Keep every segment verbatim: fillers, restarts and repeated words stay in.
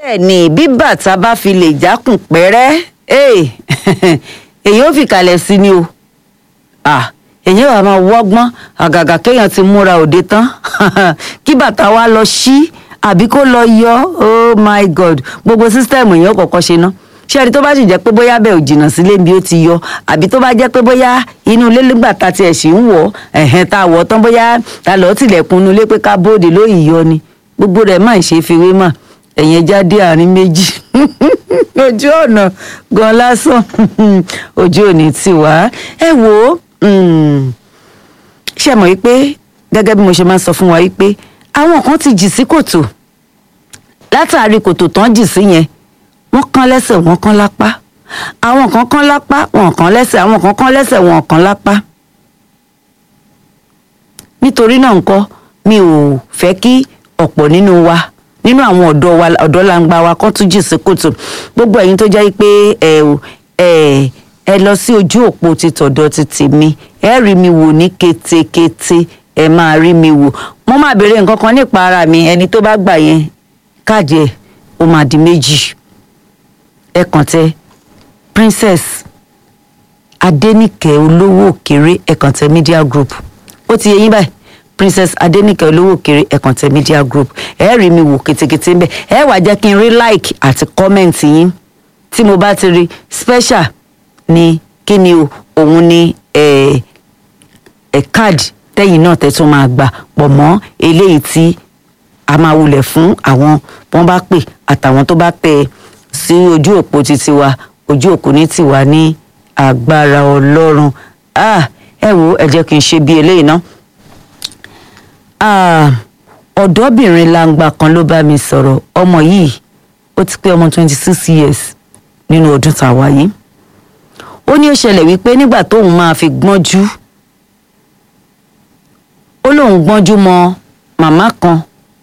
bẹ́ẹ̀ ni bí bàtà bá fi lè jákùn pẹ́rẹ́ èyí ò fi kalẹ̀ sí ni o èyí wà máa wọ́gbọ́n àgàgà kéèyàn ti múra òde tán kí bàtà wa lọ sí àbí kó lọ yọ oh my god gbogbo sísítẹ́ẹ̀mù èèyàn kọ̀ọ̀kan ṣe ná ṣé ẹni tó bá sì jẹ́ pé bóyá bẹ́ẹ̀ ò jìnnà sílé bí ó ti yọ àbí tó bá jẹ́ pé bóyá inú ilé nígbà tá tiẹ̀ sì ń wọ̀ ẹ̀hẹ́n tá a wọ̀ tán bóyá ta lọ́ọ́ tilẹ̀kùn inú ilé pé ká bóde lóyìí yọ ni gbogbo rẹ̀ máa ń ṣe fiwé mà ẹ̀yẹn jáde àárín méjì ojú ọ̀nà gan lásán ojú òní ti wá ẹ wò ó ṣe mọ̀ wípé gẹ́gẹ́ bí mo ṣe máa ń sọ fún wa wípé àwọn kan ti jì sí kòtò látàrí kòtò tán jì sí yẹn wọ́n kán lẹ́sẹ̀ wọ́n kán lápá àwọn kan kán lápá wọ́n kán lẹ́sẹ̀ àwọn kan kán lẹ́sẹ̀ wọ́n kán lápá nítorí náà ńkọ́ mi ò fẹ́ kí ọ̀pọ̀ nínú wa nínú àwọn ọ̀dọ́ wa ọ̀dọ́ langba wa kan tún jì sí kòtò gbogbo ẹ̀yin tó jẹ́ pé ẹ ẹ ẹ lọ sí ojú òpó ti tọ̀dọ̀ ti tèmi ẹ rí mi wò ní ketekete ẹ máa rí mi wò mo máa béèrè nǹkan kan nípa ara mi ẹni tó bá gbà yẹn káàdì ẹ ó máa di méjì ẹ kàn tẹ Princess Adéníkẹ́ Olówó Òkèrè ẹ kàn tẹ Media Group ó ti yé yín báyìí Princess Adéníkẹ́ Olówó Òkèrè ẹ kàn tẹ Media Group ẹ rí mi wò ketekete ń bẹ ẹ wá jẹ́ kí n rí like àti comment yín tí mo bá ti rí special ni kí ni o òun ni ẹ ẹ card tẹ́yìn náà tẹ́ tún máa gbà pọ̀ mọ́ eléyìí tí a máa wulẹ̀ fún àwọn wọ́n bá pè àtàwọn tó bá tẹ sí ojú òpó títí wa ojú òpó ní tiwa ní agbára Ọlọ́run ah ẹ wo ẹ jẹ́ kí n ṣe bí eléyìí ná ah ọ̀dọ́bìnrin langba kan ló bá mi sọ̀rọ̀ ọmọ yìí ó ti pé ọmọ twenty six years nínú ọdún tàwa yìí ó ní ó ṣẹlẹ̀ wípé nígbà tóun máa fi gbọ́njú ó lóun gbọ́njú mọ màmá kan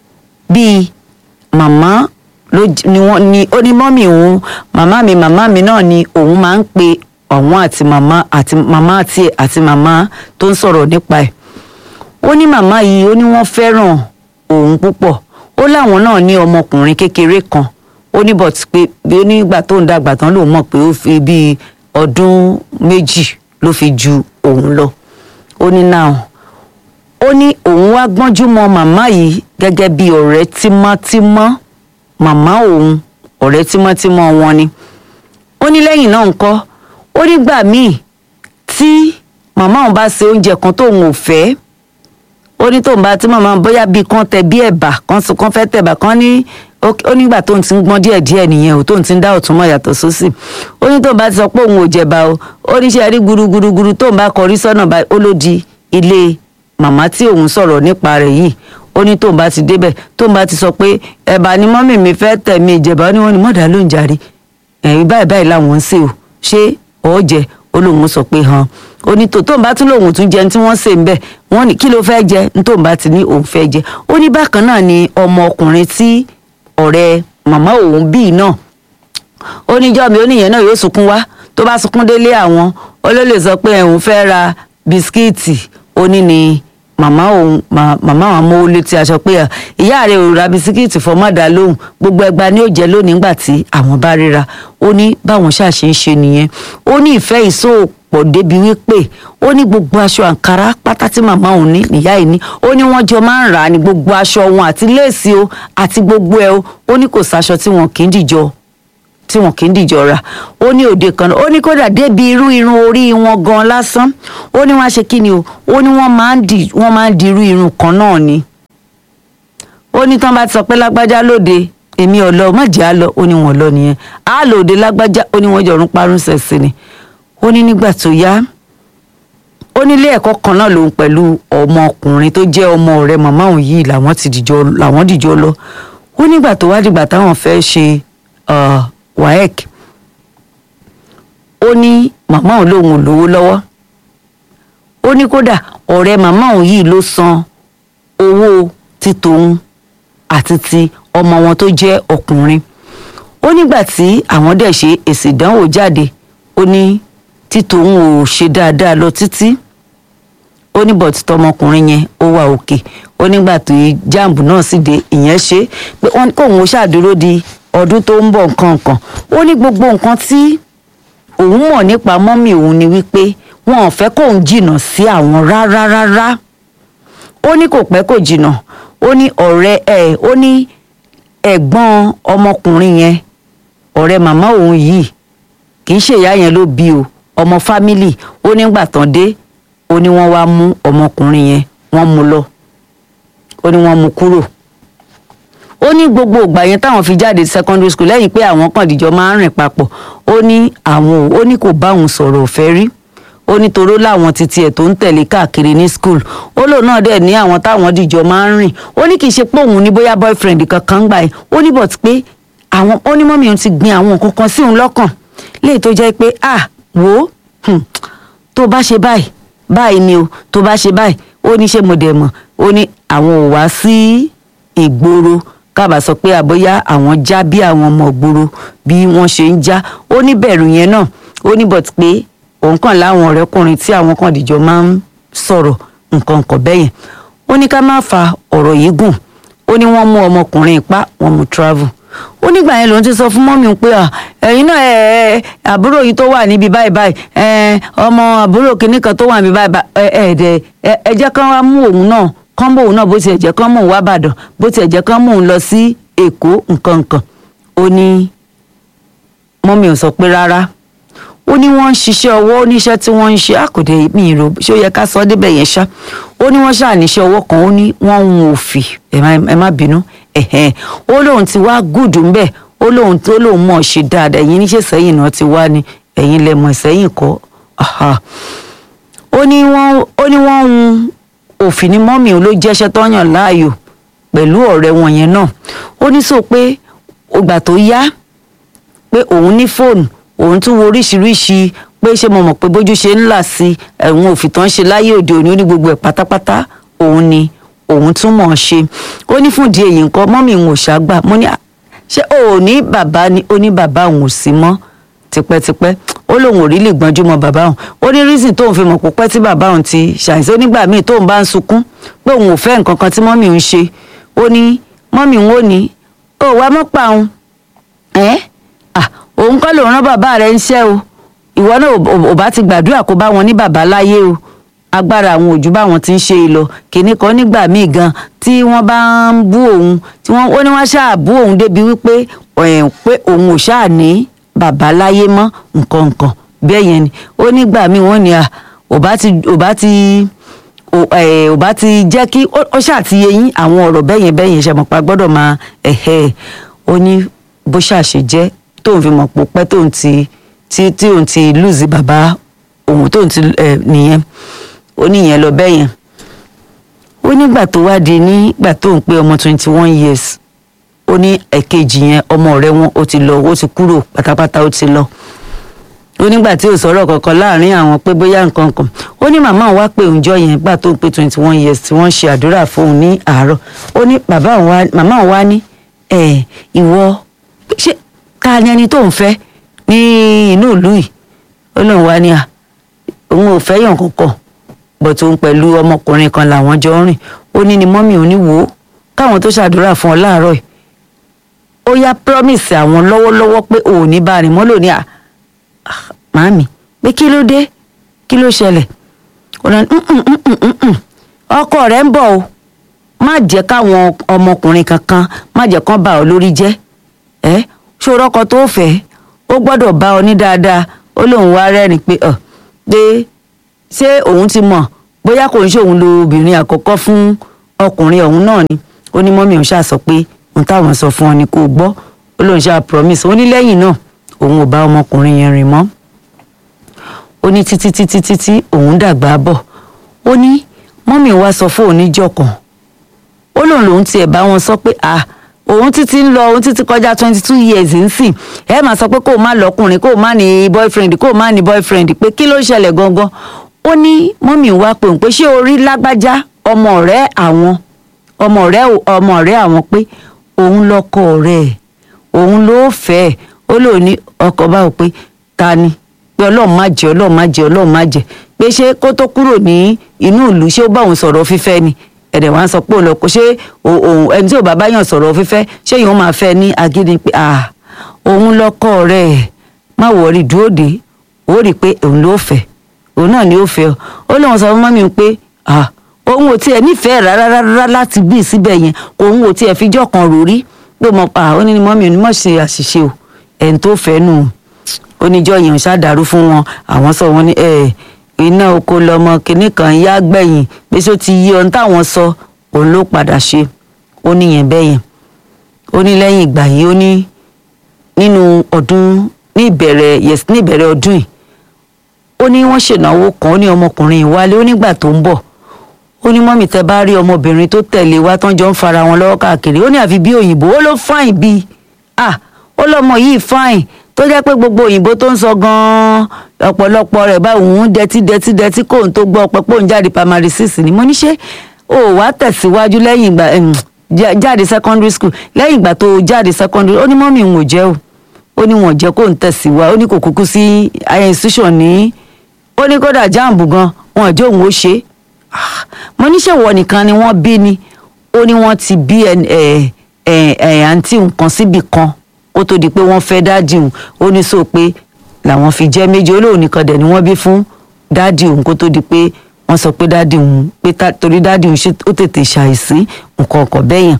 bíi màmá ló ni wọ́n ní ó ní mọ́mì òun màmá mi màmá mi náà ni òun máa ń pe ọ̀wọ́n àti màmá àti màmá àti àti màmá tó ń sọ̀rọ̀ nípa ẹ̀ ó ní màmá yìí ó ní wọ́n fẹ́ràn òun púpọ̀ ó láwọn náà ní ọmọkùnrin kékeré kan ó ní bọ̀t pé bí ó nígbà tó ń dàgbà tán lòun mọ̀ pé ó fi bíi ọdún méjì ló fi ju òun lọ ó ní náà ó ní òun wá gbọ́njú mọ màmá yìí gẹ́gẹ́ bí ọ̀rẹ́ tímọ́tímọ́ màmá òun ọ̀rẹ́ tímọ́tímọ́ wọn ni ó ní lẹ́yìn náà ńkọ́ ó nígbà míì tí màmá òun bá ṣe oúnjẹ kan tóun ò fẹ́ ó ní tóun bá tí màmá bóyá bíi kan tẹ bí ẹ̀bà kan sùn kan fẹ́ tẹ̀bà kan ní ó nígbà tóun ti ń gbọ́n díẹ̀díẹ̀ nìyẹn ò tóun ti ń dá ọ̀tún mọ́ yàtọ̀ sósì ó ní tóun bá ti sọ pé òun ò jẹ̀bà o ó ní ṣe rí gúrúgúrúgúrú tóun bá kọrí sọ́nà báyìí ó ló di ilé màmá tí òun sọ̀rọ̀ nípa rẹ̀ yìí ó ní tóun bá ti débẹ̀ tóun bá ti sọ pé ẹ̀bà ni mọ́mì mi fẹ́ tẹ̀ mí ìjẹ̀bà ó ní wọ́n ní mọ̀dà ló ń jàre ẹ̀yìn báyìí báyìí làwọn ń sè o ṣé ọ̀ jẹ ó lóun sọ pé hàn ó ní tó tóun bá tún lóun tún jẹ tí wọ́n sè ń bẹ̀ wọ́n ní kí ló fẹ́ jẹ ní tóun bá ti ní òun fẹ́ jẹ ó ní bákan náà ni ọmọ ọkùnrin tí ọ̀rẹ́ màmá òun bíi náà ó níjọ́ mi ó níyẹn náà yóò sunkún wá tó bá sunkún délé àwọn ó ló lè sọ pé òun fẹ́ ra bisikíìtì ó ní ni màmá òun màmá àwọn amówó létí aṣọ pé ìyá rẹ̀ ò ra bisikíìtì fọmọdà lóhùn gbogbo ẹgbàá ni ó jẹ lónìí nígbà tí àwọn bá ríra ó ní báwọn ṣàṣe ń ṣe nìyẹn ó ní ìfẹ́ ìsopọ̀ débi wípé ó ní gbogbo aṣọ àǹkárá pátá tí màmá òun ní níyà yìí ní ó ní wọ́n jọ máa ń rà á ní gbogbo aṣọ wọn àti léèsì o àti gbogbo ẹ o ó ní kò sáṣọ tí wọn kì í dìjọ tí wọn kì í dìjọ ra ó ní òde kan ó ní kódà débi irú irun orí wọn gan lásán ó ní wọn ṣe kí ni o ó ní wọn máa ń di wọn máa ń di irú irun kan náà ni ó ní tán bá ti sọ pé lágbájá lóde èmi ọlọ má jẹ́ àlọ ó ní wọn lọ nìyẹn á lòde lágbájá ó ní wọn jọrún parun ṣẹ̀ṣẹ̀ ni ó ní nígbà tó yá ó ní ilé ẹ̀kọ́ kan náà lòun pẹ̀lú ọmọkùnrin tó jẹ́ ọmọ ọ̀rẹ́ màmá òun yìí làwọn ti dìjọ làwọn dìjọ lọ ó nígbà tó wá dìgbà táwọn fẹ́ ṣe W A E C ó ní màmá òun lòun ò lówó lọ́wọ́ ó ní kódà ọ̀rẹ́ màmá òun yìí ló san owó ti tòun àti ti ọmọ wọn tó jẹ́ ọkùnrin ó nígbà tí àwọn dẹ̀ ṣe èsì ìdánwò jáde ó ní tí tòun ò ṣe dáadáa lọ títí ó ní bọ̀tí tọmọkùnrin yẹn ó wà òkè ó nígbà tó jáàmù náà sì dé ìyẹn ṣe pé wọ́n kóun ó ṣàdúró di ọdún tó ń bọ̀ nǹkan nǹkan ó ní gbogbo nǹkan tí òun mọ̀ nípa mọ́mì òun ni wípé wọn ò fẹ́ kóun jìnnà sí àwọn rárá rárá ó ní kò pẹ́ kò jìnnà ó ní ọ̀rẹ́ ẹ̀ ó ní ẹ̀gbọ́n ọmọkùnrin yẹn ọ̀rẹ́ màmá òun yìí kì í ṣe ìyá yẹn ló bí o ọmọ fámìlì ó nígbà tán dé ó ní wọ́n wá mú ọmọkùnrin yẹn wọ́n mú lọ ó ní wọ́n mú kúrò ó ní gbogbo ìgbà yẹn táwọn fi jáde secondary school lẹ́yìn pé àwọn kan dìjọ máa ń rìn papọ̀ ó ní àwọn ó ní kò bá òun sọ̀rọ̀ ọ̀fẹ́ rí ó ní toró láwọn títí ẹ̀ tó ń tẹ̀lé káàkiri ní school ó lòun náà dẹ̀ ní àwọn táwọn dìjọ máa ń rìn ó ní kì í ṣe pé òun ní bóyá boyfriend kankan gbà yẹn ó ní bọ̀t pé àwọn ó ní mọ́mí òun ti gbin àwọn nǹkan kan sí òun lọ́kàn léyìí tó jẹ́ pé ah wò ó tó bá ṣe báyìí báyìí ni o tó bá ṣe báyìí ó ní ṣe mo dẹ̀ mọ̀ ó ní àwọn ò wá sí ìgboro kábà sọ pé àbóyá àwọn já bí àwọn ọmọ ìgboro bí wọ́n ṣe ń já ó ní bẹ̀rù yẹn náà ó ní bọ̀t pé òun kàn láwọn ọ̀rẹ́kùnrin tí àwọn kan dìjọ máa ń sọ̀rọ̀ nǹkan nǹkan bẹ́yẹn ó ní ká má fa ọ̀rọ̀ yìí gùn ó ní wọ́n mú ọmọkùnrin ipá wọ́n mú travel ó nígbà yẹn lòun ti sọ fún mọ́mí pé ẹ̀yin náà ẹ̀ àbúrò yìí tó wà níbi báyìí báyìí ọmọ àbúrò kìíní kan tó wà níbi báyìí báyìí ẹ jẹ́ kán wá mú òun náà kán mú òun náà bó tiẹ̀ jẹ́ kán mú òun wá Ìbàdàn bó tiẹ̀ jẹ́ kán mú òun lọ sí Èkó nǹkan nǹkan ó ní mọ́mí ò sọ pé rárá ó ní wọ́n ń ṣiṣẹ́ ọwọ́ oníṣẹ́ tí wọ́n ń ṣe àkòdè mi ìrò ṣé ó yẹ ká sọ débẹ̀ yẹn ṣá ó ní wọ́n ṣàníṣẹ́ ọwọ́ kan ó ní wọ́n ń hun òfì ẹ má bínú ẹ̀hẹ́n ó lóun ti wá gùdù ńbẹ̀ ó lóun tó lóun mọ̀ ṣe dáadáa ẹ̀yin níṣẹ́ sẹ́yìn náà ti wá ní ẹ̀yin lẹ́mọ̀ sẹ́yìn kọ́ ó ní wọ́n ó ní wọ́n hun òfì ní mọ́mì ló jẹ́ṣẹ́ tọ́yàn láàyò pẹ̀lú ọ̀rẹ́ wọn yẹn náà ó ní sọ pé ògbà tó yá pé òun ní fóònù òun tún wo oríṣiríṣi pé ṣé mo mọ̀ pé bójú ṣe ń là sí ẹ̀wọ̀n òfì tán ṣe láyé òde òní ó ní gbogbo ẹ̀ pátápátá òun ni òun tún mọ̀ ọ́n ṣe ó ní fún ìdí èyí nǹkan mọ́mì ń ò ṣàgbà mo ní ṣé o ò ní bàbá ni ó ní bàbá òun ò sí mọ́ tipẹ́tipẹ́ ó lóun ò rí lè gbọ́njú mọ́ bàbá òun ó ní reason tóun fi mọ̀ púpẹ́ tí bàbá òun ti ṣàìsàn ó nígbà míì tóun bá ń sunkún pé òun ò fẹ́ nǹkan kan tí mọ́mì ń ṣe ó ní mọ́mì ń ó ní ó wá mọ́ pa òun ẹ́ ah òun kọ́ lòun rán bàbá rẹ̀ ń ṣẹ́ o ìwọ náà ò bá ti gbàdúrà kó bá wọn ní bàbá láyé o agbára àwọn òjú báwọn ti ń ṣe é lọ kìnní kan nígbà míì gan tí wọ́n bá ń bú òun tí wọ́n ó ní wọ́n ṣáà bú òun débi wípé pé òun ò ṣáà ní bàbá láyé mọ́ nǹkan nǹkan bẹ́ẹ̀ yẹn ni ó nígbà míì wọ́n ní à ò bá ti ò bá ti ò bá ti jẹ́ kí ó ṣáà ti yé yín àwọn ọ̀rọ̀ bẹ́ẹ̀ yẹn bẹ́ẹ̀ yẹn ṣe mọ̀ pa gbọ́dọ̀ máa ẹ̀hẹ́ ó ní bó ṣàṣe jẹ́ tóun fi mọ̀ pò pẹ́ tóun ti tí tí òun ti lùzì bàbá òun tóun ti ẹ̀ nìyẹn ó ní ìyẹn lọ bẹ́ẹ̀ yẹn ó nígbà tó wá di nígbà tó ń pé ọmọ twenty one years ó ní ẹ̀kejì yẹn ọmọ ọ̀rẹ́ wọn ó ti lọ ó ti kúrò pátápátá ó ti lọ ó nígbà tí ò sọ̀rọ̀ kankan láàrin àwọn pé bóyá nǹkan kan ó ní màmá òun wá pé òunjọ́ yẹn gbà tó ń pé twenty one years tí wọ́n ṣe àdúrà fóun ní àárọ̀ ó ní bàbá òun wá màmá òun wá ní ẹ̀ ìwọ ṣé ká ní ẹni tó ń fẹ́ ní inú ìlú yìí ó lóun wá ní à òun ò fẹ́ yàn kankan bọ̀ tó ń pẹ̀lú ọmọkùnrin kan làwọn jọ ń rìn ó ní ni mọ́mì òun ní wò ó káwọn tó ṣàdúrà fún ọ láàárọ̀ yìí ó yá promise àwọn lọ́wọ́lọ́wọ́ pé òun ní bá rìn mọ́ lónìí à màámi pé kí ló dé kí ló ṣẹlẹ̀ ọkọ rẹ̀ ń bọ̀ o má jẹ́ káwọn ọmọkùnrin kankan má jẹ́ kán bà ọ́ lórí jẹ́ ẹ́ ṣòro ọkọ tó fẹ́ ó gbọ́dọ̀ bá ọ ní dáadáa ó lóun wá rẹ́rìn pé ọ̀ dé ṣé òun ti mọ̀ bóyá kò ń ṣe òun lo obìnrin àkọ́kọ́ fún ọkùnrin ọ̀hún náà ni ó ní mọ́mí òun ṣáà sọ pé òun táwọn sọ fún ọ ni kò gbọ́ ó lóun ṣáà promise ó ní lẹ́yìn náà òun ò bá ọmọkùnrin yẹn rìn mọ́ ó ní títí títí títí òun dàgbà bọ̀ ó ní mọ́mí wa sọ fún òun níjọ́ kan ó lóun lòun tiẹ̀ bá wọn sọ pé à òun títí ń lọ òun títí kọjá twenty two years ń sìn ẹ máa sọ pé kó o má lọkùnrin kó o má ní boyfriend kó o má ní boyfriend pé kí ló ń ṣẹlẹ̀ gangan ó ní mọ́mí wa pé òun pé ṣé orí lágbájá ọmọ ọ̀rẹ́ àwọn ọmọ ọ̀rẹ́ ọmọ ọ̀rẹ́ àwọn pé òun lọ́kọ ọ̀rẹ́ ẹ̀ òun ló fẹ́ ẹ̀ ó lò ní ọkọ báwo pé ta ni pé ọlọ́run má jẹ́ ọlọ́run má jẹ́ ọlọ́run má jẹ́ pé ṣé kó tó kúrò ní inú ìlú ṣé ó bá òun sọ̀rọ̀ fífẹ́ ni ẹ̀dẹ̀ wá ń sọ pé òun lọ kó ṣé òun ẹni tí ò bá bá yàn sọ̀rọ̀ fífẹ́ ṣé yóò máa fẹ́ ní agídí pé ah òun lọ́kọ rẹ̀ má wọrí dúró dé ó rí i pé òun ló fẹ́ òun náà ni ó fẹ́ ọ ó lóun sọ fún mọ́mí pé ah òun ò tiẹ̀ nífẹ̀ẹ́ rárá rárá láti bí síbẹ̀ yẹn òun ò tiẹ̀ fijọ́ kan rò rí pé mo pa ó ní ni mọ́mí onímọ̀ ṣe àṣìṣe o ẹni tó fẹ́ nù oníjọ́ yẹn ṣàdàrú fún wọn àwọn sọ wọn ní ẹ iná oko lọmọ kìnnì kan yá gbẹ̀yìn pé ṣó ti yí ohun táwọn sọ òun ló padà ṣe ó níyẹn bẹ́yẹn ó ní lẹ́yìn ìgbà yìí ó ní nínú ọdún ní ìbẹ̀rẹ̀ yes ní ìbẹ̀rẹ̀ ọdún yìí ó ní wọ́n ṣènáwó kan ó ní ọmọkùnrin ìwálé ó nígbà tó ń bọ̀ ó ní mọ́mì tẹ́ bá rí ọmọbìnrin tó tẹ̀lé wá tán jọ ń fara wọn lọ́wọ́ káàkiri ó ní àfi bí òyìnbó ó ló fáìn bíi ah ó lọ́mọ yìí fáìn tó jẹ́ pé gbogbo òyìnbó tó ń sọ gan-an ọ̀pọ̀lọpọ̀ rẹ̀ báyìí òun dẹtí dẹtí dẹtí kóun tó gbọ́ ọpẹ́ pòun jáde primary six ni mo ní ṣe ó wàá tẹ̀síwájú lẹ́yìn ìgbà jáde secondary school lẹ́yìn ìgbà tó jáde secondary ó ní mọ́mì òun ò jẹ́ o ó ní wọn jẹ́ kóun tẹ̀síwá ó ní kò kúkú sí higher institution ní ó ní kódà jáàmù gan wọn jẹ́ òun ó ṣe mo ní ṣèwọ nìkan ni wọ́n bí ni ó ní wọ́n ti bí àǹtí nǹkan síbì kan kó tó di pé wọ́n fẹ́ dáàdì òun ó ní sọ pé làwọn fi jẹ́ méjì olóòrùn nìkan dẹ̀ ni wọ́n bí fún dáàdì òun kó tó di pé wọ́n sọ pé dáàdì òun pé torí dáàdì òun ó tètè ṣàìsí nǹkan ọkọ̀ bẹ́yẹn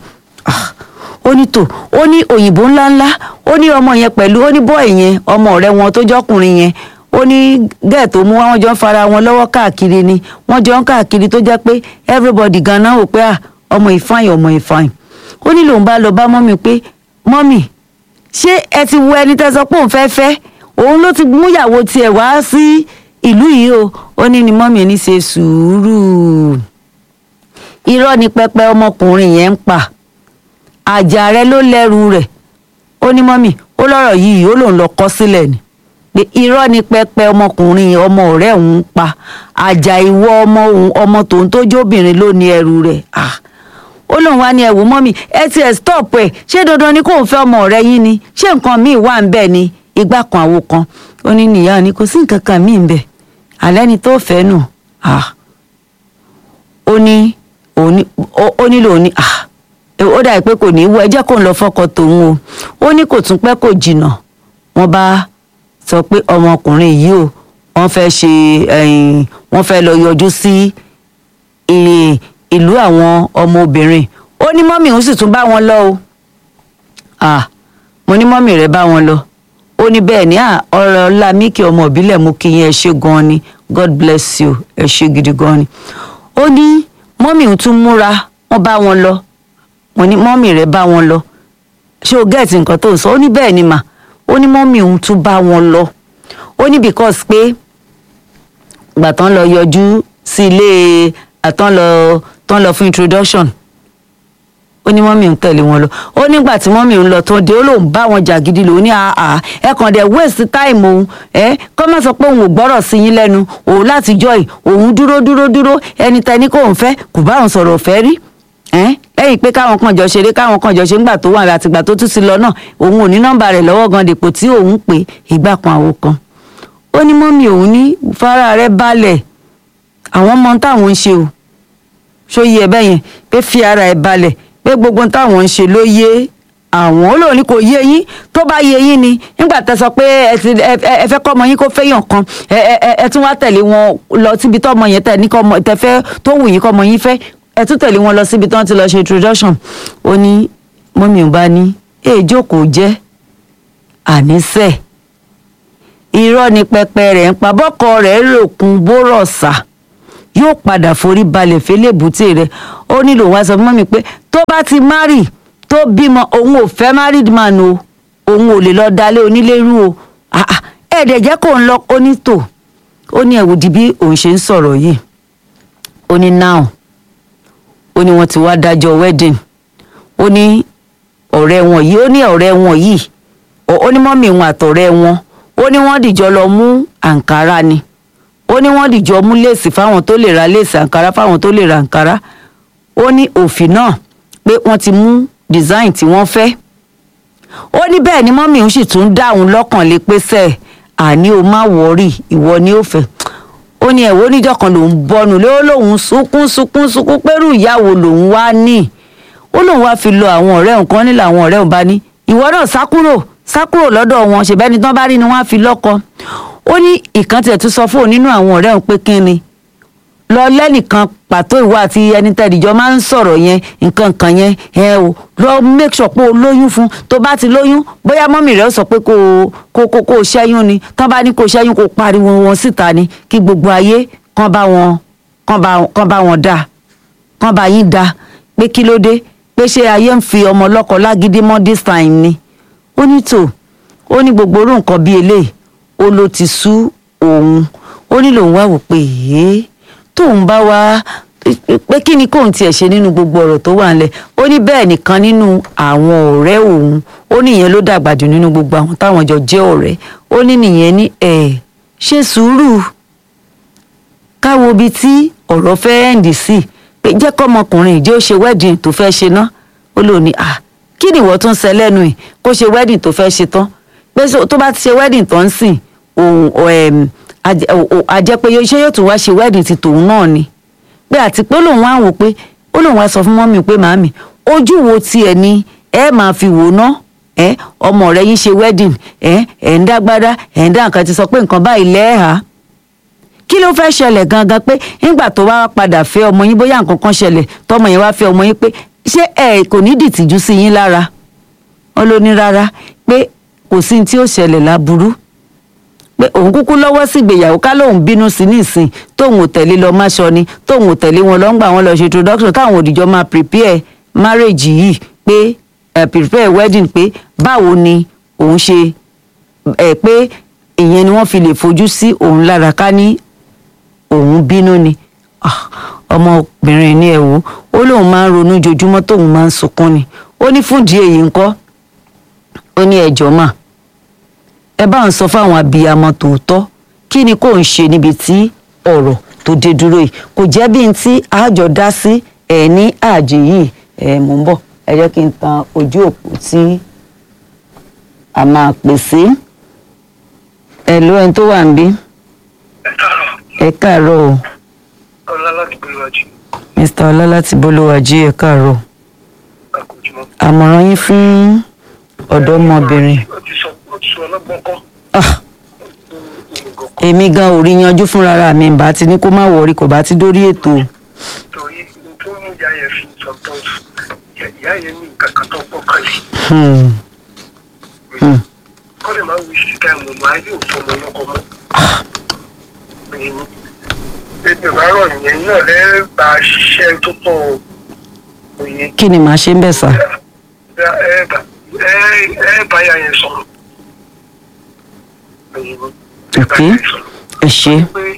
ó ní tò ó ní òyìnbó ńláńlá ó ní ọmọ yẹn pẹ̀lú ó ní bọ́ọ̀ yẹn ọmọ ọ̀rẹ́ wọn tó jọ́kùnrin yẹn ó ní gẹ́ẹ̀ tó mú wọn jọ ń fara wọn lọ́wọ́ káàkiri ni wọ́n jọ ń káàkiri tó jẹ́ pé everybody ganan ò pé à ọmọ ìfáyìn ọmọ ìfáyìn ó ní lòun bá lọ bá mọ́mì pé mọ́mì ṣé ẹ ti wo ẹni tẹ́ sọ pé òun fẹ́ fẹ́ òun ló ti múyàwó tiẹ̀ wá sí ìlú yìí o ó ní ni mọ́mì ní ṣe sùúrù irọ́ ni pẹpẹ ọmọkùnrin yẹn ń pa àjà rẹ ló lẹ́rù rẹ̀ ó ní mọ́mì ó lọ́rọ̀ yìí ó lòun lọ kọ sílẹ̀ ni pé irọ́ ni pẹpẹ ọmọkùnrin ọmọ ọ̀rẹ́ òun pa àjà ìwọ ọmọ òun ọmọ tòun tó jóbìnrin ló ní ẹrù rẹ̀ ah ó lóun wá ní ẹ̀wù mọ́mì ẹ ti ẹ̀ stop ẹ̀ ṣé dandan ni kóun fẹ́ ọmọ ọ̀rẹ́ yín ni ṣé nǹkan míì wà ń bẹ̀ ni igbá kan àwo kan ó ní nìyá ni kò sí nǹkan kan míì ń bẹ̀ alẹ́ ni tó fẹ́ nù ah ó ní ó ní lòun ní ah ó dà pé kò ní í wọ ẹ jẹ́ kóun lọ fọ́kọ tòun o ó ní kò tún pẹ́ kò jìnnà wọ́n bá sọ pé ọmọkùnrin yìí o wọ́n fẹ́ ṣe wọ́n fẹ́ lọ yọjú sí ìlú àwọn ọmọbìnrin ó ní mọ́mì òun sì tún bá wọn lọ o ah mo ní mọ́mì rẹ̀ bá wọn lọ ó ní bẹ́ẹ̀ ni ah ọ̀rọ̀ Lámìkì ọmọ ìbílẹ̀ mú kí yín ẹ ṣe gan ni God bless you ẹ ṣe gidi gan ni ó ní mọ́mì òun tún múra wọ́n bá wọn lọ mo ní mọ́mì rẹ̀ bá wọn lọ ṣé o gẹ́ẹ̀tì nǹkan tó ń sọ ó ní bẹ́ẹ̀ ni mà ó ní mọ́mì òun tún bá wọn lọ ó ní because pé ìgbà tán lọ yọjú sí ilé àtán lọ tán lọ fún introduction ó ní mọ́mì òun tẹ̀lé wọn lọ ó nígbà tí mọ́mì òun lọ tó dé ó lóun bá wọn jà gidi lòun ní àá ẹ kàn dẹ̀ waste time òun ẹ kọ́ má sọ pé òun ò gbọ́rọ̀ sí yín lẹ́nu òun láti joy òun dúró dúró dúró ẹni tẹni kóun fẹ́ kò bá òun sọ̀rọ̀ fẹ́ rí lẹ́yìn pé káwọn kan jọ ṣeré káwọn kan jọ ṣe ńgbà tó wà àtìgbà tó tún ti lọ náà òun ò ní nọ́mbà rẹ̀ lọ́wọ́ gan dèpò tí òun pè ìgbà kan àwo kan ó ní mọ́mì òun ní fara rẹ̀ balẹ̀ àwọn ọmọ táwọn ń ṣe o ṣó yẹ ẹ bẹ́yẹn pé fi ara ẹ̀ balẹ̀ pé gbogbo táwọn ń ṣe ló yé àwọn ó lòun ní kò yé yín tó bá yé yín ni nígbà tẹ́ sọ pé ẹ fẹ́ kọ́ ọmọ yín kó fẹ́yàn kan ẹ tún wá tẹ̀lé wọn lọ síbi tó ọmọ yẹn tẹ̀ ní kọ́ tẹ́ fẹ́ tó wù yín kọ́ ọmọ yín fẹ́ ẹ tún tẹ̀lé wọn lọ síbi tí wọ́n ti lọ ṣe introduction ó ní mọ́mì ò bá ní èèjò kò jẹ́ àníṣe irọ́ ni pẹpẹ rẹ̀ ń pa bọ́kọ rẹ̀ ròkun bórọ̀sà yóò padà forí balẹ̀ fẹ́lẹ́bùtì rẹ̀ ó nílò wá sọ fún mọ́mì pé tó bá ti márì tó bímọ òun ò fẹ́ married man o òun ò lè lọ dalé onílérú o ẹ̀ẹ́dẹ̀ jẹ́ kó ń lọ ó ní tò ó ní ẹ̀wù di bí òun ṣe ń sọ̀rọ̀ yìí ó ní now ó ní wọ́n ti wá dájọ́ wedding ó ní ọ̀rẹ́ wọn yìí ó ní ọ̀rẹ́ wọn yìí ó ní mọ́mì wọn àtọ̀rẹ́ wọn ó ní wọ́n dìjọ lọ mú àǹkárá ni ó ní wọ́n dìjọ mú léèsì fáwọn tó lè ra léèsì àǹkárá fáwọn tó lè ra àǹkárá ó ní òfin náà pé wọ́n ti mú design tí wọ́n fẹ́ ó ní bẹ́ẹ̀ ni mọ́mì òun sì tún dá òun lọ́kàn lé pé sẹ́ẹ̀ àní o má wọ́ọ̀rì ìwọ ni ó fẹ́ ó ní ẹ̀wọ́ oníjọ́ kan lòún bọ́nu lé ó lòun sunkún sunkún sunkún pẹ̀rù ìyàwó lòun wá ní ó lòun wá fi lọ àwọn ọ̀rẹ́ òun kan nílò àwọn ọ̀rẹ́ òun bá ní ìwọ náà sá kúrò sá kúrò lọ́dọ̀ wọn ṣèbẹ́ni tán bá rí ni wọ́n á fi lọ́kọ. Ó ní ìkan tiẹ̀ tún sọ fún òun nínú àwọn ọ̀rẹ́ òun pé kí ni lọ lẹ́nìkan pàtó ìwọ àti ẹni tẹ́lẹ̀jọ́ máa ń sọ̀rọ̀ yẹn nǹkan kan yẹn ẹ o lọ make sure pé o lóyún fún tó bá ti lóyún bóyá mọ́mì rẹ̀ ó sọ pé kó kó kó kó ṣẹ́yún ni tán bá ní kó ṣẹ́yún kó pariwo wọn síta ni kí gbogbo ayé kán bá wọn kán bá kán bá wọn dá kán bá yín dá pé kí ló dé pé ṣé ayé ń fi ọmọ ọlọ́kọ lágídí mọ́ this time ni. Ó ní tò ó ní gbogbo orú nǹkan bíi eléyìí ó ló ti sú òun ó ní lòun wá wò pé èé tóun bá wá pé kí ni kóun tiẹ̀ ṣe nínú gbogbo ọ̀rọ̀ tó wà nílẹ̀. Ó ní bẹ́ẹ̀ nìkan nínú àwọn ọ̀rẹ́ òun ó ní ìyẹn ló dàgbà jù nínú gbogbo àwọn táwọn jọ jẹ́ ọ̀rẹ́. Ó ní nìyẹn ní ẹ̀ ṣe sùúrù káwo ibi tí ọ̀rọ̀ fẹ́ ẹ̀ǹdì sí pé jẹ́ kọ́mọkùnrin ìjẹ́ ó ṣe wedding tó fẹ́ ṣe ná. Ó lò ní à kí ni ìwọ tún ṣe lẹ́nu ẹ̀ kó ṣe wedding tó fẹ́ ṣe tán pé tó bá ti ṣe wedding tó ń sìn òun a jẹ́ pé ṣé yóò tún wá ṣe wedding ti tòun náà ni pé àti pé lòun á wò pé ó lòun á sọ fún mọ́mì pé màámi ojú wo tiẹ̀ ni ẹ máa fi wò ná ẹ ọmọ rẹ yín ṣe wedding ẹ ẹ ń dágbádá ẹ ń dá nǹkan ti sọ pé nǹkan báyìí lẹ́ẹ̀ha kí ló fẹ́ ṣẹlẹ̀ gangan pé nígbà tó wá padà fẹ́ ọmọ yín bóyá nǹkan kan ṣẹlẹ̀ tọmọ yẹn wá fẹ́ ọmọ yín pé ṣé ẹ kò ní dìtìjú sí yín lára. Wọ́n ló ní rárá pé kò sí ní tí ó ṣẹlẹ̀ láburú pé òun kúkú lọ́wọ́ sí ìgbéyàwó ká lóun bínú sí nísìn tóun ò tẹ̀lé lọ máṣọ ni tóun ò tẹ̀lé wọn lọ ń gbà wọn lọ ṣe introduction káwọn òdìjọ́ máa prepare marriage yìí pé uh, prepare wedding pé báwo ni òun ṣe ẹ̀ pé ìyẹn ni wọ́n fi lè fojú sí òun lára ká ní òun bínú ni. Ọmọbìnrin ní ẹ̀wò ó lóun máa ń ronú jojúmọ́ tóun máa ń sunkún ni. Ó ní fúndìí èyí ńkọ́ ó ní ẹjọ́ mà ẹ bá ń sọ fáwọn abiyamọ tòótọ́ kí ni kò ń ṣe níbi tí ọ̀rọ̀ tó dé dúró yìí kò jẹ́ bí n tí àjọ dá sí ẹ̀ ní àjè yìí ẹ̀ mò ń bọ̀ ẹ jẹ́ kí n tan ojú òpó tí a máa pè sí. ẹ ló ẹni tó wà ń bí. ẹ káàárọ̀ o. Ọlá láti Bolúwàjí. Mr. Ọlá láti Bolúwàjí ẹ káàárọ̀. Àmọ̀ràn yín fún ọ̀dọ́mọbìnrin. Ó ti sọ ó ti sọ ọlọ́gbọ́n kọ́. Èmi gan ò rí yanjú fúnra mi bá ti ní kó má wọrí kò bá ti dórí ètò. Torí tó mú ìyá yẹn fi sọ̀tọ̀ ìyá yẹn ní nǹkan kan tó pọ̀ kálí. Kọ́ lè máa wí sí táìmù ọmọ ayé òfin ọmọ ọlọ́kọ mọ́. Ètò ìbárọ̀ yẹn náà lẹ́ẹ̀bà ṣiṣẹ́ tó pọ̀ òye. Kí ni màá ṣe ń bẹ̀ sà? Ẹ bá yà yẹn sọ̀rọ̀. Ok, ẹ ṣe.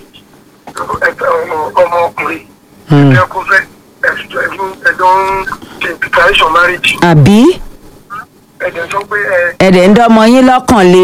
Ọmọkùnrin ẹgbẹ́ kó fẹ́ ẹjọ́ ń ṣe preparation marriage. Àbí? Ẹ̀dẹ̀ sọ pé ẹ. Ẹ̀dẹ̀ ń dọ́mọ yín lọ́kàn le.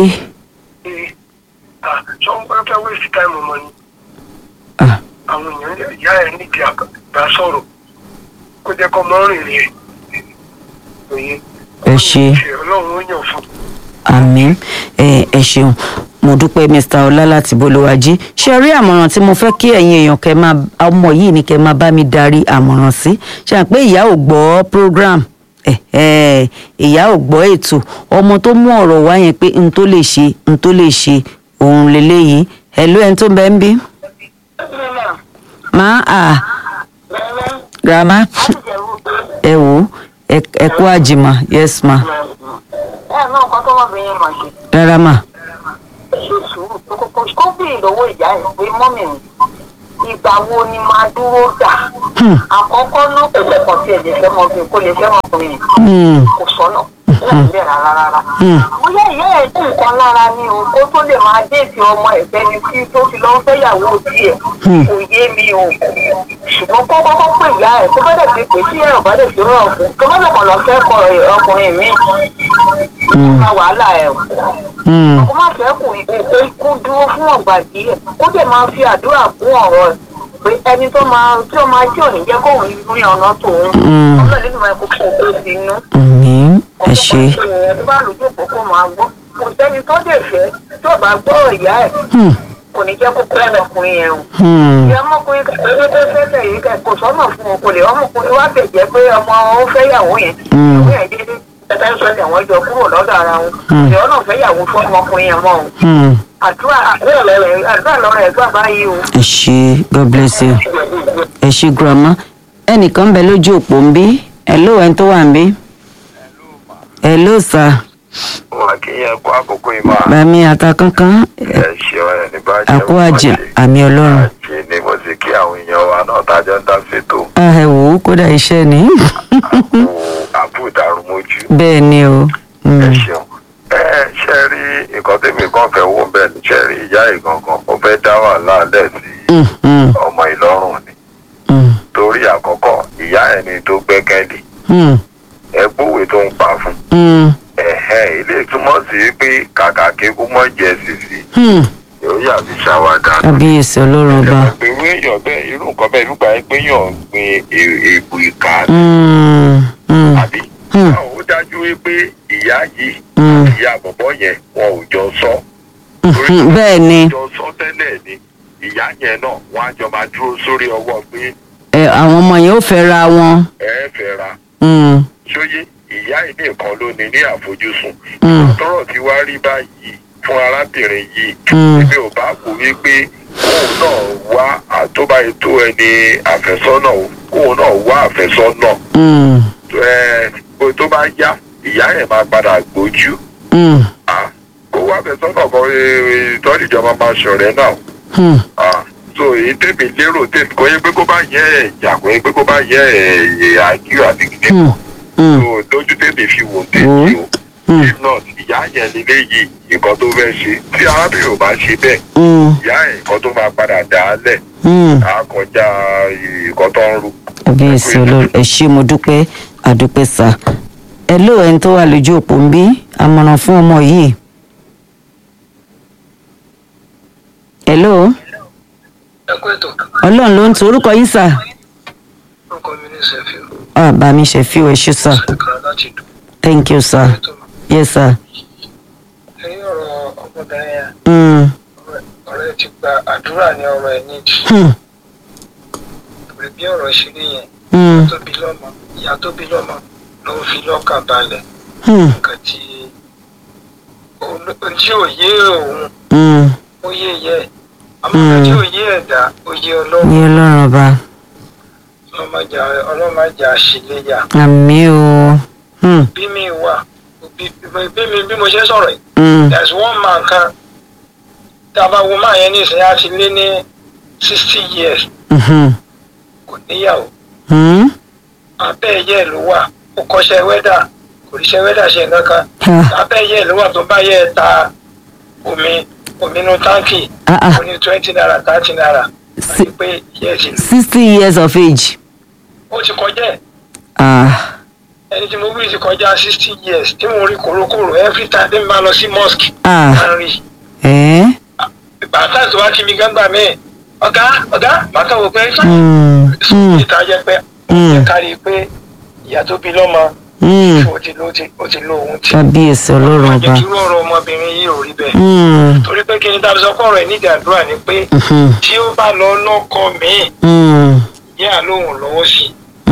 Sọ ń fẹ́ waste time ọmọ ni. Àwọn èèyàn ìyá ẹ̀ nídìí àgbà sọ̀rọ̀ kó jẹ́ kọ́ mọ́ rìnrìn ẹ̀. Ẹ ṣe. Ọlọ́run ó yàn fún. Àmín. Ẹ ẹ ṣeun. Mo dúpẹ́ Mr. Ọlá láti Bolúwàjí. Ṣé rí àmọ̀ràn tí mo fẹ́ kí ẹ̀yin èèyàn kẹ́ máa ọmọ yìí ni kẹ́ máa bá mi darí àmọ̀ràn sí. Ṣé à ń pé ìyá ò gbọ́ program ìyá ò gbọ́ ètò ọmọ tó mú ọ̀rọ̀ wá yẹn pé n tó lè ṣe n tó lè ṣe òun lélẹ́yìí. Ẹ ló ẹni tó ń bẹ ń bí. Má a grandma ẹ wò ẹ kú àjìmọ̀ yes ma. ẹ náà kọ́ tó wọ́n fi yín mọ̀ ṣe. Rárá mà. ṣe sùúrù kó bí ìlówó ìyá ẹ̀ pé mọ́mì ìgbà wo ni máa dúró dà. àkọ́kọ́ náà kò lẹ́kọ̀ọ́ tí ẹ̀ lè fẹ́ mọ́ bí kò lè fẹ́ mọ́ bí kò sọ́nà láti bẹ̀rẹ̀ rárá. bóyá ìyá ẹ̀ ní nǹkan lára ni o kó tó lè máa déètì ọmọ ẹ̀fẹ́ ni tí tó fi lọ́ọ́ fẹ́yàwó tiẹ̀ kò yé mi o. ṣùgbọ́n kó kọ́kọ́ pè ìyá ẹ̀ tó bá dẹ̀ fi pè sí ẹ̀rọ bá dẹ̀ fi rán ọ̀fun tó bá dẹ̀ kàn lọ fẹ́ kọ ọkùnrin mi. ó wàhálà ẹ̀ o. kó má fẹ́ kù ikú dúró fún ọ̀gbà díẹ̀ kó dẹ̀ máa fi àdúrà fún ọ̀rọ̀ ẹ̀ pé ẹni tó máa tí ó máa tí ò ní jẹ́ kóun rí ọ̀nà tòun ọ̀nà nínú ẹ̀ kó kó o sí inú. ẹ ṣe. ọ̀pọ̀ bá lójú òpó kó máa gbọ́ kò sẹ́ni tó dẹ̀ fẹ́ tó bá gbọ́ ìyá ẹ̀ kò ní jẹ́ kó kó ọmọkùnrin yẹn o. ìyá ọmọkùnrin kẹ́kẹ́ tó fẹ́ fẹ́ yìí kò sọ́nà fún un kò lè ọmọkùnrin wá bẹ̀ jẹ́ pé ọmọ ó fẹ́ yàwó yẹn ìyàwó yẹn dédé ẹ̀ka ń sọ ní àwọn ìjọ kúrò lọ́dọ̀ ara wọn ìyọ́ náà fẹ́ yàwó fún ọmọkùnrin yẹn mọ́ o àdúrà àdúrà lọ́rọ̀ ẹ̀gbọ́n báyìí o. ẹ ṣé God bless you ẹ ṣé grandma ẹnìkan bẹ lójú òpó ń bí hello ẹni tó wà ń bí hello sir. wà kí yẹn kó àkókò ìmọ̀. bàmí ata kankan ẹ ṣe ọ̀rẹ́ ní bá ṣe àkó àjẹ àmì ọlọ́run. àjẹ ni mo sì kí àwọn èèyàn wa náà tájọ́ ń dá ṣètò. ẹ wò ó kódà iṣẹ́ ni. àbú ìdàrúmọ́jú. bẹ́ẹ̀ ni o. ẹ ṣeun ẹ ṣe rí nǹkan tèmi kan fẹ́ wò bẹ́ẹ̀ ni ṣe rí ìyá ìgangan ó fẹ́ dá wàhálà lẹ̀ sí ọmọ ìlọ́run ni. torí àkọ́kọ́ ìyá ẹni tó gbẹ́kẹ̀lé ẹ gbówé tó ń pa fún. ẹ̀hẹ́ ilé túmọ̀ sí pé kàkà kékú mọ́ jẹ́ sísì yóò yàbí ṣàwádà. kábíyèsí ọlọ́run ọba. irú èèyàn bẹ́ẹ̀ irú nǹkan bẹ́ẹ̀ nígbà yẹn pé yàn gbin èèbù ìka àbí ó dájú wípé ìyá yìí ìyá bọ̀bọ̀ yẹn wọn ò jọ sọ. bẹ́ẹ̀ ni. jọ sọ tẹ́lẹ̀ ni ìyá yẹn náà wọ́n á jọ máa dúró sórí ọwọ́ pé. ẹ àwọn ọmọ yẹn ó fẹ́ ra wọn. ẹ fẹ́ ra. ṣóyé ìyá ilé kan ló ní ní àfojúsùn tọ́rọ̀ tí wàá rí báyìí fún arábìnrin yìí èmi ò bá kú wípé kóun náà wá àtọ́bá ètò ẹni àfẹ́sọ́nà kóun náà wá àfẹ́sọ́nà tó bá yá ìyá yẹn máa padà gbójú kó wá àfẹ́sọ́nà kan ìtọ́jú ìjọba máa ṣọ̀rẹ́ náà so èyí tèmi lérò tèmi kò yẹ pé kó bá yẹ ẹ̀yà kò yẹ pé kó bá yẹ ẹ̀yà àìkú àti kìnìún so lójú tèmi fi wò tèmi o if not ìyá yẹn nílé yìí nǹkan tó fẹ́ ṣe tí arábìnrin ò bá ṣe bẹ́ẹ̀ ìyá yẹn nǹkan tó máa padà dà á lẹ̀ á kọjá nǹkan tó ń rú. kábíyèsí olórí ẹ ṣé mo dúpẹ́ àdúpẹ́ sá ẹ ló ẹni tó wà lójú òpó ń bí àmọ̀ràn fún ọmọ yìí. hello. ọlọ́run ló ń tu orúkọ yín sà. orúkọ mi ní Sefiu. ah bàmí Sefiu ẹ ṣé sà. thank you sir. yes sir. ẹ̀yin ọ̀rọ̀ ọmọbìnrin yẹn ọ̀rẹ́ ti gba àdúrà ní ọ̀rọ̀ ẹ̀ nídìí torí bí ọ̀rọ̀ ìṣeré yẹn ìyá tó bí lọ́mọ ìyá tó bí lọ́mọ ló ń fi lọ́kàn balẹ̀ nǹkan tí tí ò yé òun ó yé yẹ àmọ́ nǹkan tí ò yé ẹ̀dá ó yé ọlọ́run. yé ọlọ́run ọba. ọlọ́mọdé àṣìléyà. àmín o. bí mi wà bí mi bí mo ṣe sọ̀rọ̀ yìí there is one man kan tá a bá wo máa yẹn ní ìsìn á ti lé ní sixty years kò níyàwó abẹ́ ẹ̀yẹ́ ló wà ó kọ́ṣẹ́ wẹ́dà kò ríṣẹ́ wẹ́dà ṣe nǹkan kan abẹ́ ẹ̀yẹ́ ló wà tó bá yẹ ta omi omi inú táǹkì ó ní twenty naira thirty naira àti pé yẹ́ ti lò. sixty years of age. ó ti kọjá ẹ̀ ẹni tí mo wí ti kọjá sixty years tí mo rí kòrókòrò every time tí mo bá lọ sí mosque máa ń rí. bàtà tó wá kí mi gángbà mẹ́ẹ̀ ọ̀gá ọ̀gá bàtà wò pé ìta jẹ́ pé ó kárí pé ìyá tó bí lọ́mọ ó ti lo ó ti lo ohun tí. kábíyèsí ọlọ́run ọba. ọjọ́ kí ọ̀rọ̀ ọmọbìnrin yìí ò rí bẹ́ẹ̀. torí pé kí ni dábìsọ kọ́ ọ̀rọ̀ ẹ̀ nídìí àdúrà ni pé tí ó bá lọ lọ́kọ míì yẹ́ àlóhùn lọ́wọ́ sí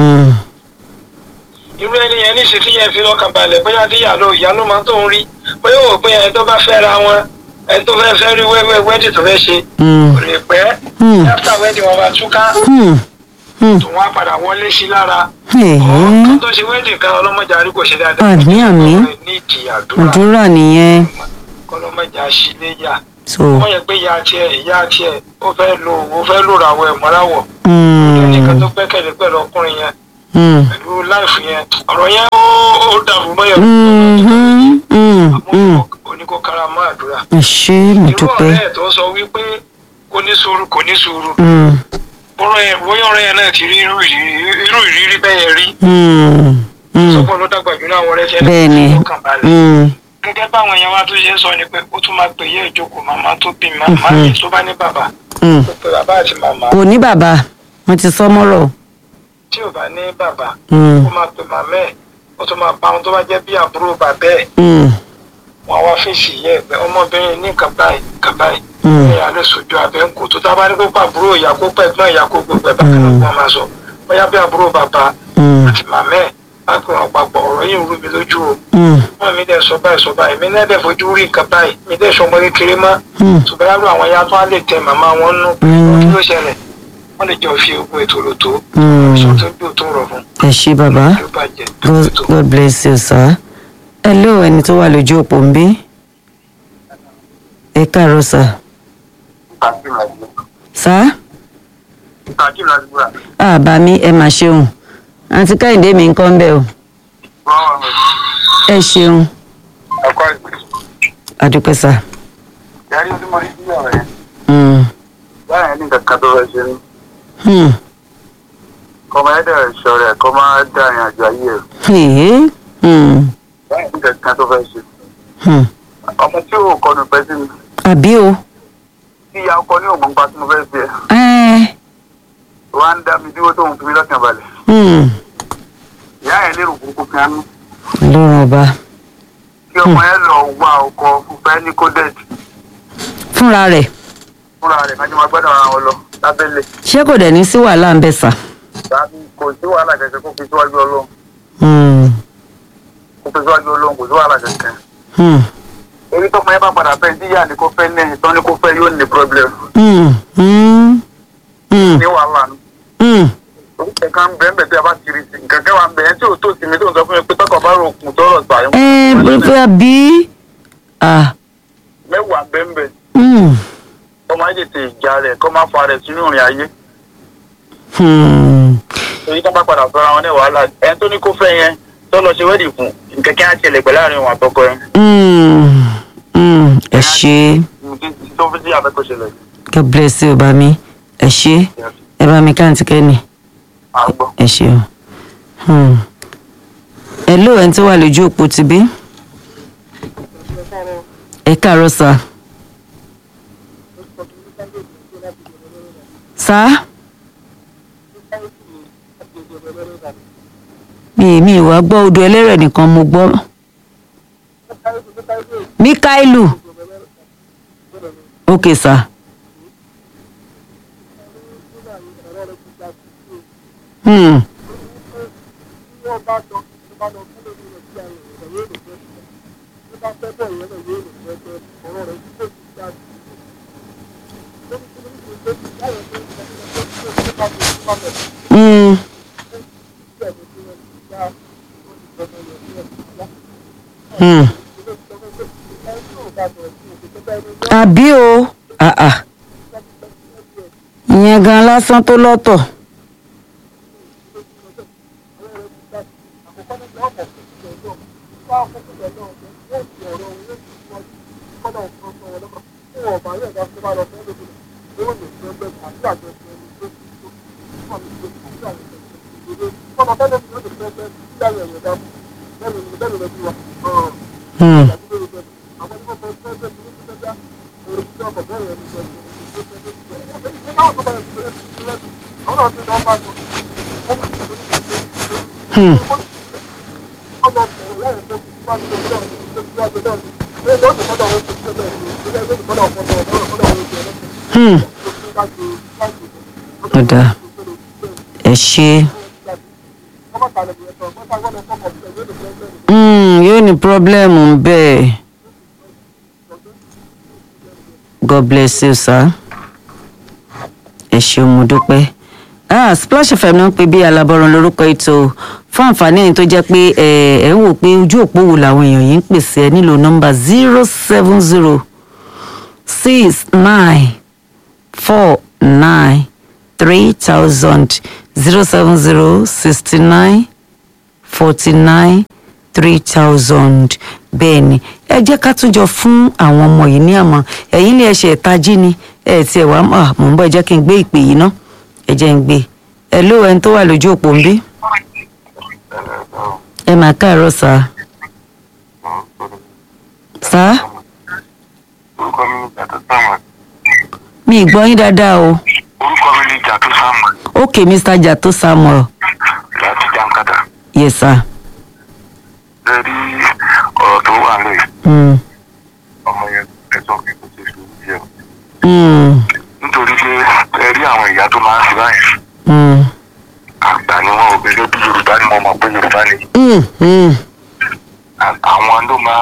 i irú ẹni yẹn ní ìsìtí yẹn fi lọ́kàn balẹ̀ bóyá tí ìyá ló ìyá ló máa tó ń rí bóyá wò pé ẹni tó bá fẹ́ ra wọn ẹni tó fẹ́ fẹ́ rí wẹ́wẹ́ wẹ́dì tó fẹ́ ṣe kò lè pẹ́ after wedding wọn bá túká tó wọn á padà wọlé sí lára ọ̀hún tó ṣe wẹ́dì kan ọlọ́mọdé àrí kò ṣe dáadáa àmì àmì ní ìdí àdúrà nìyẹn ọlọ́mọdé àṣìléyà wọ́n yẹ pé ìyá tiẹ̀ ìyá tiẹ̀ ó fẹ́ lo ó fẹ́ lò ràwọ̀ ẹ̀mọ́ráwọ̀ ẹnìkan tó gbẹ́kẹ̀lé pẹ̀lú ọkùnrin yẹn pẹ̀lú láìfù yẹn ọ̀rọ̀ yẹn ó dàrú mọ́yọ̀ àmọ́ oníkó kára mọ́ àdúrà. ṣé mo dúpẹ́. irú ọ̀rẹ́ tó sọ wípé kò ní sùúrù kò ní sùúrù bóyá ọ̀rẹ́ yẹn náà ti rí irú ìrírí bẹ́ẹ̀ rí sọ́kọ́ ló dàgbà jù náà wọlé tẹ́lẹ̀ tó kàn balẹ̀. gẹ́gẹ́ báwọn èèyàn wa tó ṣe ń sọ ni pé ó tún máa pè yé ìjókòó màmá tó bí màmá mi tó bá ní bàbá ó pe bàbá àti màmá. kò ní bàbá mo ti sọ mọ́rọ̀. tí ò bá ní bàbá ó máa pè màmá ẹ̀ ó tún máa pa àwọn tó bá jẹ́ bí àbúrò bàbá ẹ̀ wọ́n wá fèsì yẹ ẹgbẹ́ ọmọbìnrin ní nǹkan báyìí nǹkan báyìí ní alẹ́ sojú abẹ́ ń kó tó tá a bá ní kó pa àbúrò ìyá kó pẹ́ gbọ́n ìyá kó gbogbo ẹ̀ bákan náà wọ́n máa sọ bóyá bí àbúrò bàbá àti màmá ẹ̀ á pè wọn papọ̀ ọ̀rọ̀ yìí ń rú mi lójú o. mm, wọn mi dẹ̀ sọ báyìí sọ báyìí mi náà dẹ̀ fojú rí nǹkan báyìí mi dẹ̀ sọ ọmọ kékeré mọ́. mm, ṣùgbọ́n yàrá àwọn ya tó á lè tẹ màmá wọn nú pé Mm. kí ló ṣẹlẹ̀ wọ́n lè jọ fi ogun ètò lò tó. mm. sọ tó bí o tó rọ̀ fún ẹ ṣé bàbá. ló bàjẹ́ God, ètò. God bless you, sir. Hello, ẹni tó wà lójú òpó ń bí. Ẹ káàárọ̀ sir. Sir? Ah, bá mi ẹ mà ṣeun. Àǹtí Kẹ́hìndé mi ń kọ́ ń bẹ̀ o. Ẹ ṣeun. Adúpẹ́ sir. yàrá tí mo rí sí ọ̀rẹ́ yẹn Mm. báyìí ní kankan tó fẹ́ ṣe ní Hmm. kọ́mọ ẹ̀dẹ̀ ẹ̀ṣọ́ rẹ̀ kọ́ máa dá ìrìn àjò ayé rẹ̀ Hey. Hmm. báyìí ní kankan tó fẹ́ ṣe. Hmm. ọmọ tí ò kọnu pẹ́ sí mi Àbí o. tí ìyá ọkọ ní òun pa tí mo fẹ́ ṣe ẹ̀ Ẹ́. wá ń dá mi dúró tóun fi mi lọ́kàn balẹ̀. Hmm. ìyá yẹn lérò burúkú fi hánú Ọlọ́run ọba. kí ọmọ yẹn lọ wá ọkọ fúnfẹ́ ní kódẹ́ẹ̀tì Fúnra rẹ̀. fúnra rẹ̀ kájú máa gbọ́dọ̀ ara wọn lọ lábẹ́lẹ̀. Ṣé kò dẹ̀ ní sí wàhálà ń bẹ̀ sà? tàbí kò sí wàhálà kẹ̀kẹ́ kó fi síwájú ọlọ́run Hmm. kó fi síwájú ọlọ́run kò sí wàhálà kẹ̀kẹ́. Hmm. èyí tó ọmọ yẹn bá padà fẹ́ díyà ni kò fẹ́ lẹ́yìn tán ni kò fẹ́ yóò ní problem Hmm. Hmm. Hmm. ní wàhálà nù. Hmm. nǹkan ń bẹ́ẹ̀ bẹ́ẹ̀ tí a bá kiri sí nǹkan kẹwàá ń bẹ́ẹ̀ tí ò tó sí mi tó ń sọ fún mi pé tọkọ bá rògùn tó rọ̀ sàyẹn. Ẹ bó fẹ́ bí. Ah. mẹ́wàá bẹ́ẹ̀ bẹ́ẹ̀ Hmm. kọ́ máa tètè ìjà rẹ̀ kọ́ máa fa rẹ̀ sínú ìrìn ayé. Hmm. èyí tó bá padà sọ́ra wọn ní wàhálà ẹni tó ní kó fẹ́ yẹn tó lọ ṣe wẹ́ẹ̀dì fún nǹkan kí á ṣẹlẹ̀ pẹ̀lú àárín wọn àtọkọ yẹn. Hmm. Hmm. Ẹ ṣé. tó fi sí àfẹ́kọ̀ ṣẹlẹ̀ God bless you bá mi. Ẹ ṣé. Ẹ bá mi káàntì kẹ́ni. àgbọ̀. Ẹ ṣé o. Hmm. Hello, ẹni tó wà lójú òpó ti bí. Ẹ káàárọ̀ sà. Sà? Mi mi wá gbọ́ odò ẹlẹ́rẹ̀ nìkan mo gbọ́. Mikailu. Okay sà. Hmm. Hmm. Hmm. Àbí o. Ah ah. Ìyẹn gan lásán tó lọ́tọ̀. Hmm. Hmm. Hmm. Ọ̀dà ẹ ṣé. Hmm, yóò ní pírọ́blẹ́mù ń bẹ́ẹ̀. God bless you sir. Ẹ ṣeun mo dúpẹ́. Ah, Splash F M náà ń pè bí alábọ́run lórúkọ ètò fún àǹfààní ẹ̀yin tó jẹ́ pé ẹ ẹ̀ ń wò pé ojú òpó wo làwọn èèyàn yìí ń pèsè ẹ nílò nọ́mbà zero seven zero six nine four nine three thousand zero seven zero sixty nine forty nine three thousand bẹ́ẹ̀ ni ẹ jẹ́ ká tún jọ fún àwọn ọmọ yìí ní àmọ́ ẹ̀yin lè ṣe ìtají ni ẹ̀ tiẹ̀ wá mọ̀ ń bọ̀ ẹ jẹ́ kí n gbé ìpè yìí ná ẹ jẹ́ ń gbé ẹ ló ẹni tó wà lójú òpó ń bí. ẹ máa káàárọ̀ sá. sá. orúkọ mi ni jàtó sáàmù. mi ì gbọ́ yín dáadáa o. orúkọ mi ni jàtó sáàmù. ok Mr. Jato Samuel. láti Jankata. yes sir. ẹ rí ọ̀rọ̀ tó wà lẹ́yìn. Mm. ọmọ yẹn ẹ̀sọ́ kí kò ṣe sùúrù díẹ̀. Mm. nítorí pé ẹ rí àwọn ìyá tó máa ń ṣe báyìí. Mm. àgbà ni wọn ò gbẹgẹ bí Yorùbá ni mo mọ̀ pé Yorùbá ni. Mm.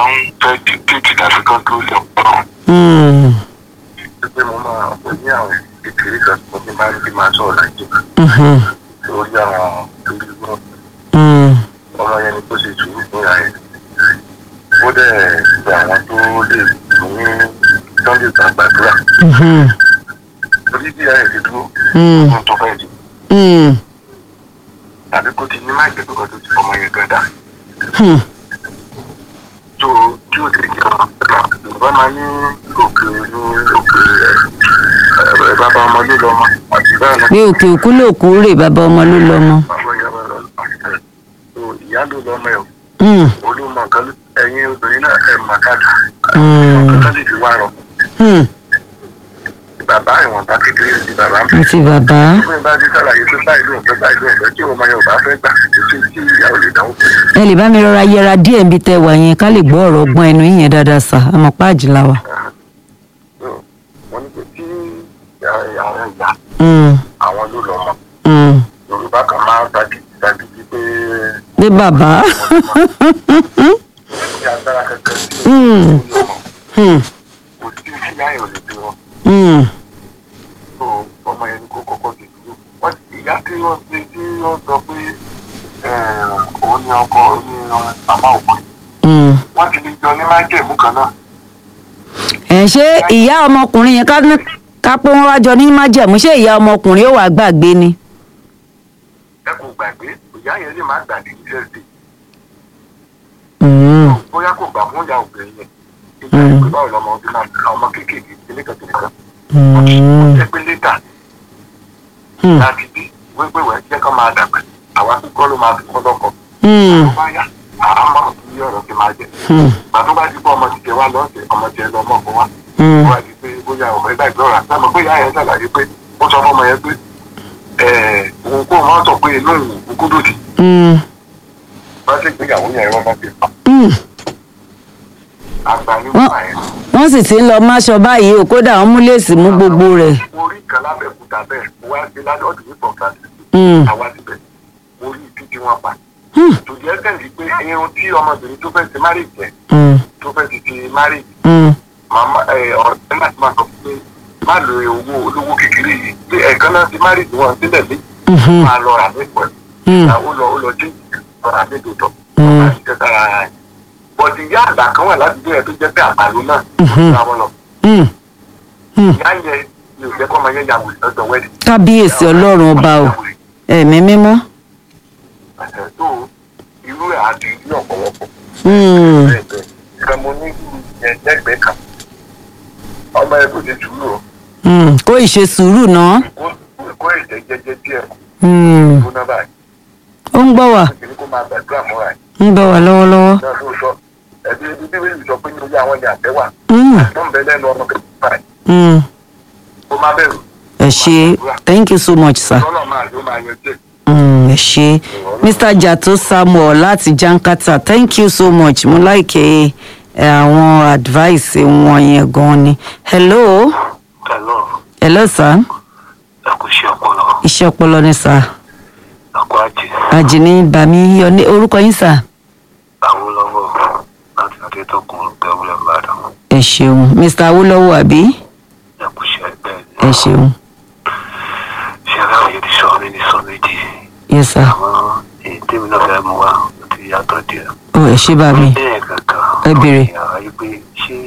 ń fẹ́ dictate tàbí kan tó lè pọ̀. Mm. pé mo máa pè ní àwọn kékeré kan tó fi máa ń fi máa sọ̀rọ̀ láìjẹ́ Mhm. lórí àwọn lórí wọn. Mm. ọmọ yẹn ni kó ṣe sùúrù fún ìyá yẹn. ó dẹ̀ gba àwọn tó lè ní tó lè gbà gbàdúrà. Mhm. lórí bí ìyá yẹn ti dúró Mm. fún tó fẹ́ jù. Mm. tàbí kó ti ní máa jẹ́ kókò tó ti fọmọ yẹn gan dá. Hmm. tó tí ó ti di ọ̀rọ̀ yorùbá máa ní òkè ní òkè ẹ̀ bàbá ọmọ ló lọ́mọ àti bẹ́ẹ̀ náà. pé òkè òkú lòkú rè bàbá ọmọ ló lọmọ. bàbá ìyá bá lọ ẹ̀ tó ìyá ló lọ́mọ ẹ̀ Mm. olúmọ nǹkan ẹ̀yin obìnrin náà ẹ̀ mà káàdà. Mm. nǹkan lè fi wá rọ. Hmm. bàbá ìwọ̀nba kékeré ti bàbá ń bẹ̀. àti bàbá. fún ìbá ti sàlàyé pé báyìí ló ń fẹ́ báyìí ló ń fẹ́ tí ọmọ yẹn ò bá fẹ́ gbà títí tí ìyàwó lè dáhùn. ẹ lè bá mi rọra yẹra díẹ̀ níbi tẹ́ wà yẹn ká lè gbọ́ ọ̀rọ̀ ọgbọ́n ẹnu yín yẹn dáadáa sà àmọ́ páàjì la wà. wọ́n ní pé tí àwọn ìyá Mm. àwọn ló lọ́mọ Mm. yorùbá kan máa ń tagi tagi bíi pé dé bàbá. ní agbára kankan tí Mm. ó lọ́mọ Hmm. kò sí sí ìyá yẹn ò lè bí wọn. Mm. tó ọmọ yẹn ni kó kọ́kọ́ ti dúró. wọ́n ti ìyá tí wọ́n ti tí wọ́n sọ pé òun ni ọkọ ní màmá òkú. Mm. wọ́n ti lè jọ ní májèmú kan náà. ẹ ṣé ìyá ọmọkùnrin yẹn ká ní- ká pé wọ́n wá jọ ní májẹ̀mú ṣé ìyá ọmọkùnrin ó wàá gbàgbé ni. ẹ kò gbàgbé ìyá yẹn lè má gbàgbé ní thursday. Mm. bóyá kò gbà fún ìyá obìnrin yẹn. ìgbà ìpè báwo lọmọ ọdún náà ọmọ kéékèèké kìnìkan kìnìkan. Mm. ẹ pé létà Hmm. láti bí wípéwẹ̀ jẹ́ kán máa dàgbà àwa tó kọ́ ló máa fi kọ́ lọ́kọ̀. Mm. tó bá yá àmọ́ iye ọ̀rọ̀ ti máa jẹ. Hmm. bàtú bá ti bọ́ ọmọ ti jẹ wá lọ́sẹ̀ ọmọ jẹ lọ ọmọ fún wa. Mm. wọ́n á di pé bóyá ọmọ ẹgbẹ́ ìgbẹ́ ọ̀rọ̀ àti ọmọ bóyá ẹ̀ ṣàlàyé pé ó sọ fún ọmọ yẹn pé ẹ̀ òun kó máa sọ pé inú òun kú dòdì. Mm. bá ṣe gbéyàwó yẹn wọ́n máa fi pa. Mm. àgbà ní wọ́n yẹn. wọ́n sì ti ń lọ máṣọ báyìí o kódà wọ́n mú léèsì mú gbogbo rẹ̀. orí kan lábẹ́kúta bẹ́ẹ̀ mo wá sí ládọ́ọ̀dù ní pọ̀kàtì. Mm. àwa ti bẹ̀ orí ìtú tí wọ́n pa. Hmm. tòjú ẹsẹ̀ rí pé irun tí ọmọbìnrin tó fẹ́ ti márì jẹ Mm. tó fẹ́ ti ti márì Mm. màmá ẹ ọ̀rọ̀ ẹ̀ láti máa sọ pé má lo owó olówó kékeré yìí pé ẹ̀ẹ̀kan náà ti márì tí wọ́n sílẹ̀ lé Mhm. máa lọ rà nípò Mm. ẹ̀ ó lọ ó lọ jí lọ rà nípò tọ̀ Mm. láti tẹ́ sára ara ẹ̀ bọ̀dì ìyá àgbà kan wà ládùúgbò yẹn tó jẹ́ pé àgbàlú náà Mhm. ló lọ Mm. Mm. ìyá yẹn mi ò jẹ́ kọ́ ọmọ yẹn yà wò lọ́dọ̀ wẹ́ẹ̀dì. kábíyèsí ọlọ́run ọba o ẹ̀mí mímọ́. ẹ̀sẹ̀ tó irú ẹ̀ á di ní ọ̀pọ̀lọpọ̀. Mm. bẹ́ẹ̀ bẹ́ẹ̀ ìfẹ́ mo ní yẹn lẹ́gbẹ̀ẹ́ kan ọmọ ẹ kò ti sùúrù o Mm. kó ìṣe sùúrù náà. kó kó èdè jẹjẹ díẹ̀ Mm. kó náà báyìí ó ń gbọ́ wà kí ni kó máa gbàdúrà fúnra ẹ̀ ń gbọ́ wà lọ́wọ́lọ́wọ́. náà ló sọ ẹbí ibi tí wíìlì sọ pé ní orí àwọn ilé àtẹ́wà Mm. tó ń bẹ lẹ́nu ọmọ kẹfà báyìí Mm. kó má bẹ̀rù ẹ ṣé thank you so much sir. lọ́nà máa yóò máa yan jẹ́. Mm, ẹ ṣé mr jato samuel láti jankata thank you so much mo like àwọn advice wọn yẹn gan ni. hello Hello, hello sir ẹ kò ṣe ọpọlọ iṣẹ́ ọpọlọ ni sir àkó àjẹ àjìní bàmí yọ ní orúkọ yín sir. àwọn lọ́wọ́ láti adé tó kún gbẹ̀wúlẹ̀ ìbàdàn ẹ ṣeun mr awolowo àbí ẹ kò ṣe ẹgbẹ́ ẹ ṣeun ṣe aláwọ̀ yìí ti sọ mí ní sọ méjì yes sir àwọn èyí tèmi náà fẹ́ mú wa ó ti yàtọ̀ díẹ̀. ó ẹ ṣé bàmí bẹ́ẹ̀ kankan ẹ béèrè. àyè pé ṣé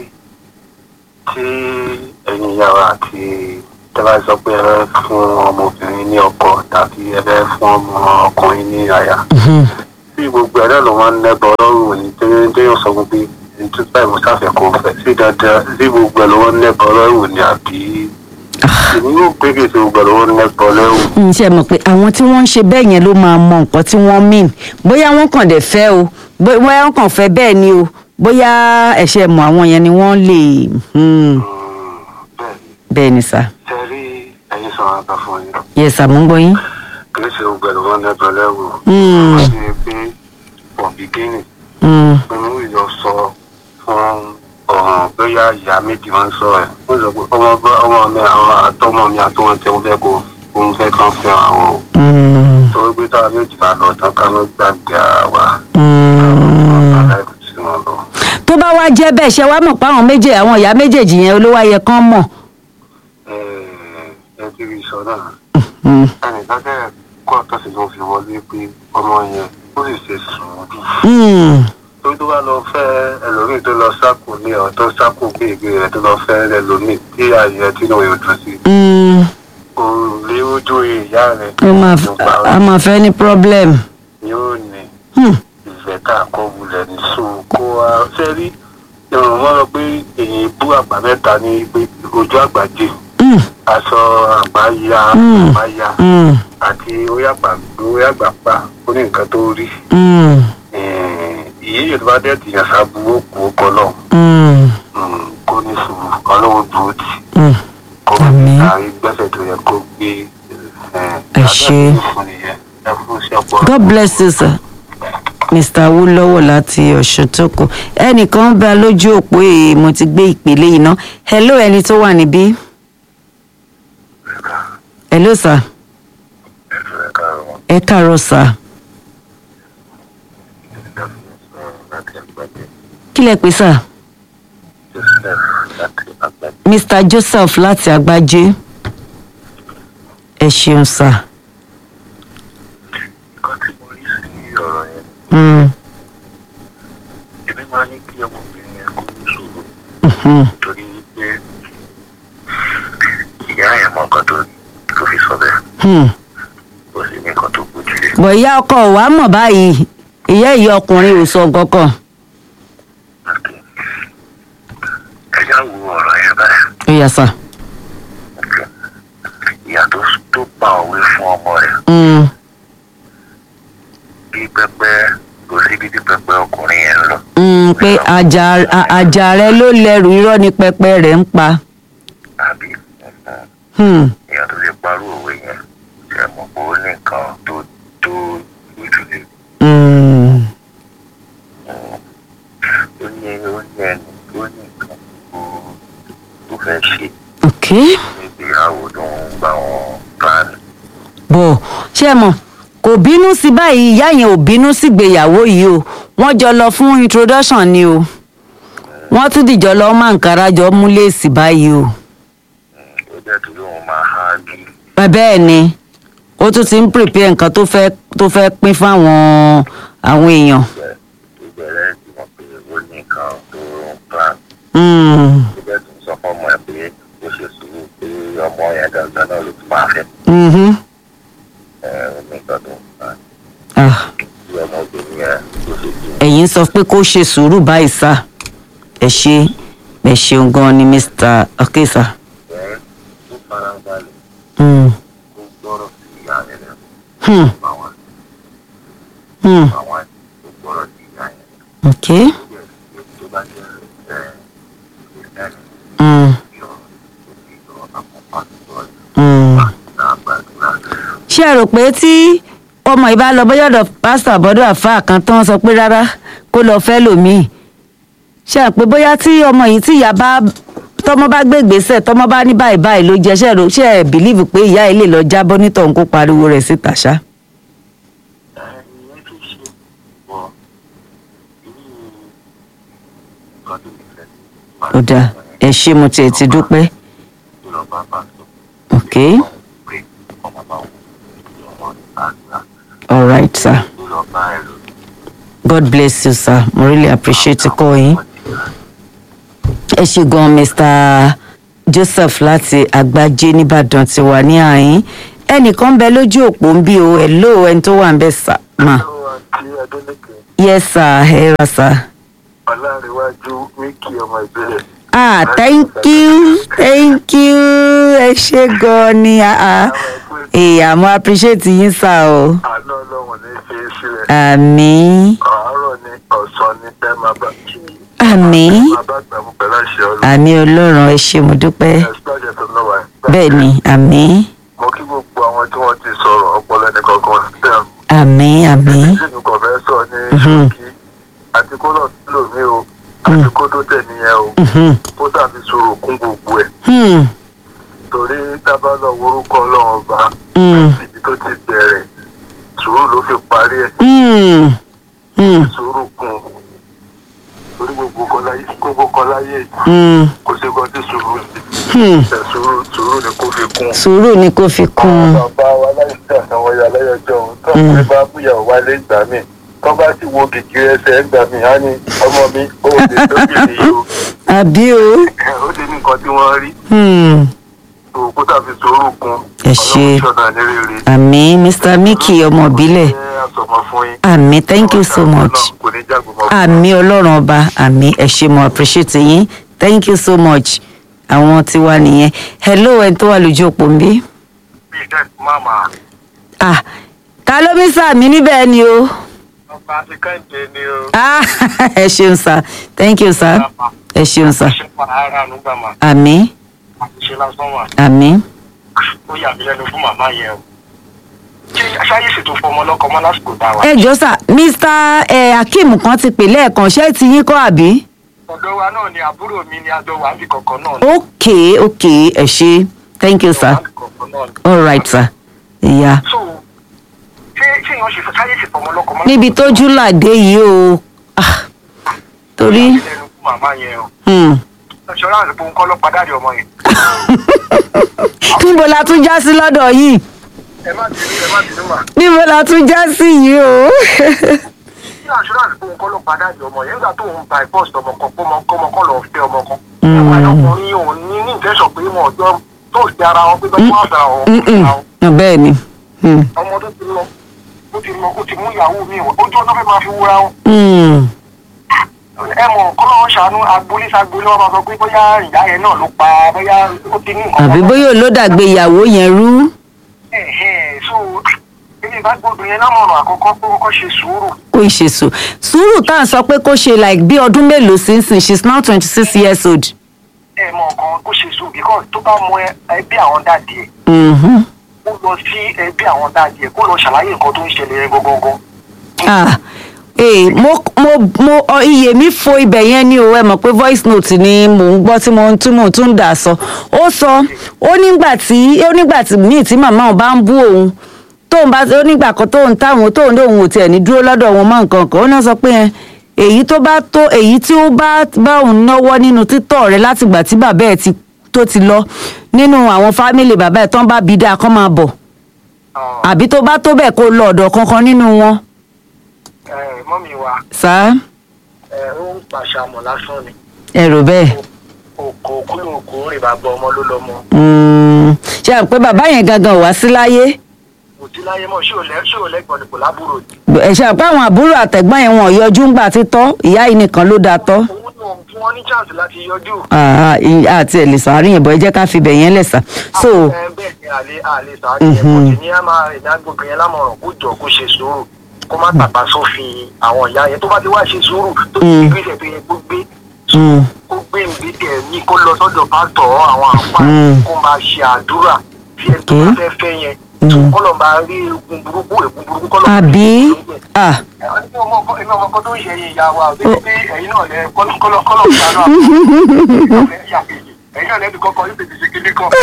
tí ẹ̀yin yàrá àti tẹ́lá sọ pé ẹ fẹ́ fún ọmọbìnrin ní ọkọ tàbí ẹ fẹ́ fún ọmọ ọkùnrin ní aya Mhm. tí gbogbo ẹ̀ náà ló máa ń nẹ́bọ̀ ọlọ́run ní téèyàn sọ fún pé nítorí báyìí mo sáfẹ́ kó fẹ́ sí dandan tí gbogbo ẹ̀ ló máa ń nẹ́bọ̀ ọlọ́run ní àbí èmi yóò pé kí èsì gbogbo ẹ̀ ló máa ń nẹ́bọ̀ ọlọ́run. n ṣe mọ̀ pé àwọn tí wọ́n ń ṣe bẹ́ẹ̀ yẹn ló máa mọ nǹkan tí wọ́n mean bóyá wọ́n kàn dẹ̀ fẹ́ o bóyá wọ́n kàn fẹ́ bẹ́ẹ̀ ni o bóyá ẹ̀ṣẹ̀ mọ̀ àwọn yẹn ni wọ́n lè hmm, bẹ́ẹ̀ ni sà. ṣe rí ẹyin sọ̀rọ̀ àgbà fún yín yes sà mo ń gbọ́ yín. kì í ṣe gbogbo ẹ̀ ló máa ń nẹ́bọ̀ ọlọ́run. Hmm. wọ́n ti pé for beginning Hmm. inú ìlọ sọ fún ọ̀ràn bóyá ìyá méjì máa ń sọ ẹ̀ ó sọ pé ọmọ bá ọmọ mi àwọn àtọmọ mi àtọmọ tí wọ́n fẹ́ kó òun fẹ́ kàn fẹ́ àwọn o. Hmm. torí pé táwa méjì bá lọ tán ká ló gbàgbé ara wa. Hmm. aláìkú sí wọn lọ. tó bá wá wá jẹ́ bẹ́ẹ̀ ṣe wá mọ̀ pé àwọn méjèèjì àwọn ìyá méjèèjì yẹn olówó ayẹ kan mọ̀. ẹ ti rí sọ náà ẹnìkan tẹ kó àtọ́sí ló fi wọlé pé ọmọ yẹn ó sì ṣe sùúrù. tó tó bá lọ fẹ́ ẹlòmíì tó lọ sákò ní ọ̀ tó sákò gbègbè rẹ̀ tó lọ fẹ́ ẹlòmíì tí àyè tí náà yóò dùn sí. kò lè ojú ìyá rẹ̀. a máa fẹ́ ní problem. yóò ní ìfẹ́ ká kọ́ wulẹ̀ ní sùn kó wa ṣe rí ìrùn wọn lọ pé èyí bú àgbà mẹ́ta ní pé ojú àgbàjì aṣọ àgbáyà àgbáyà àti oyàgbàpá ó ní nǹkan tó rí ìyí yorùbá dẹ́ ti yàn sábúrò kó kọ́ náà kó ní sùúrù ọlọ́wọ́ dúró tì kó bá gbẹ́sẹ̀ tó yẹ kó gbé ẹ ṣe God bless you sir. Mister Awólọ́wọ̀ láti Ọ̀ṣọ́tókò ẹnìkan bá lójú òpó èè mo ti gbé ìpele yìí ná hello ẹni tó wà níbí. hello sir. ẹ káàárọ̀ sir. kí lẹ pè sir. Mister Joseph láti Àgbájé ẹ ṣeun sir. èmi máa ní kí ọmọbìnrin yẹn kó ní sùúrù torí pé ìyá yẹn mọ nǹkan tó fi sọ bẹ́ẹ̀ ó sì ní nǹkan tó gbójú lé. bọ̀ ìyá ọkọ wa mọ̀ báyìí ìyá ìyá ọkùnrin ò sọ kankan. ẹ já wo ọ̀rọ̀ yẹn báyìí. ó yà sá. ìyá tó pa òwe fún ọmọ rẹ̀ bí pẹpẹ kò sí bí pẹpẹ ọkùnrin yẹn lọ. pé àjà rẹ ló lẹrù irọ́ ni pẹpẹ rẹ̀ ń pa. àbí èèyàn tó lè parú òwe yẹn ṣe mọ̀ pé ó ní nǹkan tó tó ojúlé. ó ní ó ní ẹni ó ní nǹkan tó fẹ́ ṣe. ok. níbi àwòrán ń bá wọn pààlà. bọ̀ ṣé ẹ mọ̀ kò bínú sí báyìí ìyá yẹn ò bínú sí ìgbéyàwó yìí o wọ́n jọ lọ fún introduction ni o wọ́n tún dìjọ lọ máa ń karajọ mú léèsì báyìí o. ó jẹ́ tó lóun máa há bí. bẹ́ẹ̀ ni ó tún ti ń prepare nǹkan tó fẹ́ tó fẹ́ pín fáwọn àwọn èèyàn. tó bẹ̀rẹ̀ tí wọ́n pè é ó ní nǹkan tó ń plan. tó bẹ̀rẹ̀ tó ń sọ fún ọmọ ẹ̀ pé ó ṣe sùúrù pé ọmọ yẹn gangan náà ló ti máa fẹ́. ẹ̀yin sọ pé kó ṣe sùúrù báyìí sá ẹ ṣe ẹ ṣeun gan ni Mister Okesa. ok. ṣé ẹ rò pé tí ọmọ ìbá lọ bóyá ọ̀dọ̀ pásítọ̀ àbọ̀dọ̀ àfáà kan tó ń sọ pé rárá kó lọ fẹ́ lòmíì ṣé ẹ pé bóyá tí ọmọ yìí tí ìyá bá tọmọ bá gbé ìgbésẹ̀ tọmọ bá ní báyìí báyìí ló jẹ ṣé ẹ rò ṣé ẹ bìlíìfù pé ìyá ilé lọ jábọ́ nítọ̀hún kó pariwo rẹ̀ síta ṣá. ó dáa ẹ ṣé mo tiẹ̀ ti dúpẹ́. ok. All right, sir. God bless you, sir. I really appreciate you calling. Ẹ ṣé gan Mister Joseph láti Àgbájé nìbàdàn ti wà ní àyín. Ẹnìkan bẹ lójú òpó ń bí o. Hello, ẹni tó wà ń bẹ sà mà. Yes, sir. Ẹ ra sir. Ọlárẹ̀wájú Mickey ọmọ ìbílẹ̀. Ah, thank you. Thank you. Ẹ ṣé gan ni. Ah, ah. Mo appreciate yín sá o. Àná Ọlọ́run ní ṣe é sílẹ̀. Àmín. Àárọ̀ ni ọ̀sán ni tẹ́ máa bá kí. Àmín. Máa bá gbàmú pẹ̀lú àṣẹ Ọlọ́run. Àmín Ọlọ́run ẹ ṣé mo dúpẹ́. Bẹ́ẹ̀ ni àmín. Mo kí gbogbo àwọn tí wọ́n ti sọ̀rọ̀ ọpọlọ ẹnì kankan sílẹ̀. Àmín àmín. Ìṣèlú kan fẹ́ sọ ní ṣókí àti kó lọ sí lòmí o àti kó tó tẹ̀ nìyẹn o kó dàbí sọ̀rọ̀ kún gbogbo ẹ̀. Torí tábà lọ worúkọ Ọlọ́run ọba ibi tó ti bẹ̀rẹ̀ sùúrù ló fi parí ẹ̀. Sùúrù kún torí gbogbo kan láyé gbogbo kan láyé Mm. kò sí kan tí sùúrù Hmm. ṣe sùúrù sùúrù ni kò fi kún. sùúrù ni kò fi kún un. bàbá wa láìsí àtàwọn ìyá lẹ́yọjọ́ òun tó ń pè bá búyàwó wálé ìgbà míì tó bá sì wo kìkì ẹsẹ̀ ìgbà míì á ní ọmọ mi ó lè lókè nìyí o àbí o. ó ti ní nǹkan tí wọ́n rí Hmm. òkú tàbí sùúrù kún Ẹ ṣé. ọlọ́run ṣọ̀nà ní rere. àmì mr Mickey ọmọ ìbílẹ̀. Ẹ àsọ̀mọ́ fún yín. àmì thank you so much. kò ní jágbe mọ́. àmì ọlọ́run ọba àmì ẹ ṣé mo appreciate yín thank you so much àwọn tiwa nìyẹn hello ẹni tó wà lójú òpó ń bí. bí ìdẹ́ máma ah ta ló mí sàmì níbẹ̀ ni o. ọba àti kẹ́hìndé ni o. ah ẹ ṣeun sir thank you sir ẹ ṣeun sir ṣe pa ara ànúgbà mà àmì àti ṣe lásán wà. àmì. ó yà mí lẹ́nu fún màmá yẹn o. ṣé aṣáyé ṣètò fọmọ lọ́kọ mọ́ lásìkò tá a wà. ẹ jọ sà mr eh, Akeem kan ti pè lẹ́ẹ̀kan ṣé ti yín kọ́ àbí. ọ̀dọ̀ wa náà ni àbúrò mi ni àjọ wà níbi kọ̀ọ̀kan náà ni. ok ok ẹ ṣé thank you sir all right sir ìyá. so ṣé ṣé èèyàn ṣe aṣáyé ṣètò ọmọ lọ́kọ mọ́. níbi tójú làdé yìí o ah, torí. ó yà mí lẹ́nu fún màmá yẹn o. Hmm. ṣọlá àdìpọ̀ nǹkan ló padà rí ọmọ yẹn. níbo la tún já sí lọ́dọ̀ yìí ẹ má bínú ẹ má bínú mà. níbo la tún já sí yìí o. ní assurance fún nǹkan ló padà di ọmọ yẹn nígbà tó ń ba ìbọ́ọ̀sì ọmọ kan kó ọmọ kan lọ fẹ́ ọmọ kan. ẹ̀wọ̀n ayọkùnrin òun ní ní ìfẹsọ̀ pé wọn ọjọ́ tó ṣe ara wọn pé bẹ́ẹ̀ wọ́n àgbà wọn. Mm-mm. bẹ́ẹ̀ ni. Hmm. ọmọ tó ti lọ ó ti lọ ó ti mú ìyàwó mi wọ ojú ọjọ́ fẹ́ máa fi wúra wọn. Hmm. ẹ mọ̀ kọ́lọ́ ṣàánú agboolé sagboolé wọn máa sọ pé bóyá ìyá yẹn náà ló pa bóyá ó ti ní nǹkan. àbí bóyá olódàgbé ìyàwó yẹn rú. ẹ̀hẹ̀ so èmi ìbá gbọdọ̀ yẹn lámọ̀ràn àkọ́kọ́ pé kọ́kọ́ ṣe sùúrù. kò ṣe sùn sùúrù tá à ń sọ pé kó ṣe like bí ọdún mélòó sínsìn she is now twenty six years old. ẹ mọ̀ nǹkan kó ṣe sùúrù because tó bá mọ ẹbí àwọn dáàdì ẹ̀ Mhm. kó lọ sí ẹbí àwọn dáàdì ẹ̀ kó lọ ṣàlàyé nǹkan tó ń ṣẹlẹ̀ yẹn gangan. ah ee mo mo mo ọ, iye mi fo ibẹ̀ yẹn ni o ẹ mọ̀ pé voice note ni mò ń gbọ́ tí mo ń tún mò ń tún dà sọ ó sọ ó nígbà tí ó nígbà tí míì tí màmá òun bá ń bú òun tóun bá ó nígbà kan tóun táwọn tóun lóun ò tiẹ̀ ní dúró lọ́dọ̀ wọn mọ́ nǹkan kan ó náà sọ pé yẹn èyí tó bá tó èyí tí ó bá bá òun náwó nínú títọ́ rẹ̀ látìgbà tí bàbá ẹ̀ ti tó ti lọ nínú àwọn fámìlì bàbá ẹ̀ tán bá bí dáa kán máa bọ̀ àbí tó bá tó bẹ́ẹ̀ kó lọ ọ̀dọ̀ kankan nínú wọn. ẹ mọ́mí wa sáà ẹ ó ń pàṣẹ àmọ̀ lásán ni ẹ rò bẹ́ẹ̀. òkò kúlò òkò rìn bá gbọ́ ọmọ ló lọ́mọ. Mm, ṣe à ń pé bàbá yẹn gangan ò wá sí láyé kò sí láyé mọ́ ṣé ò lẹ́ ṣé ò lẹ́gbọ̀n ni kò lábúrò ni. ẹ ṣe à ń pé àwọn àbúrò àtẹ̀gbọ́n yẹn wọn ò yọjú ńgbà títọ́ ìyá yìí nìkan ló dáa tọ́. òun náà fún wọn ní chance láti yọjú. Ah, ì- àti ẹ̀ lè sàárín yẹn bọ̀ ẹ jẹ́ ká fi bẹ̀ yẹn lẹ̀ sà. so ẹ bẹ́ẹ̀ ni àlè àlè sàárè yẹn kò sí ní á máa rìn ní agbègbè yẹn lámọ̀ràn kó jọ kó ṣe sùúrù kó má tàpá sófin àwọn ìyá yẹn tó bá ti wá ṣe sùúrù tó ti Mm. gbé ìgbésẹ̀ tó yẹ kó gbé mm, kó gbé ìgbésẹ̀ ní kó lọ sọ́dọ̀ pásítọ̀ àwọn àǹfà Mm. kó máa ṣe àdúrà tí ẹ tó bá fẹ́ fẹ́ yẹn Mm. kó lọ máa rí egun burúkú egun burúkú kó lọ. àbí ah, ẹni ọmọ ọkọ ẹni ọmọ ọkọ tó ń ṣe ẹyin ìyá wa bí pé ẹyin náà lẹ kọlọ kọlọ kọlọ ìyá náà ẹyin náà lẹbi kọkọ yóò tètè ṣe kíní kan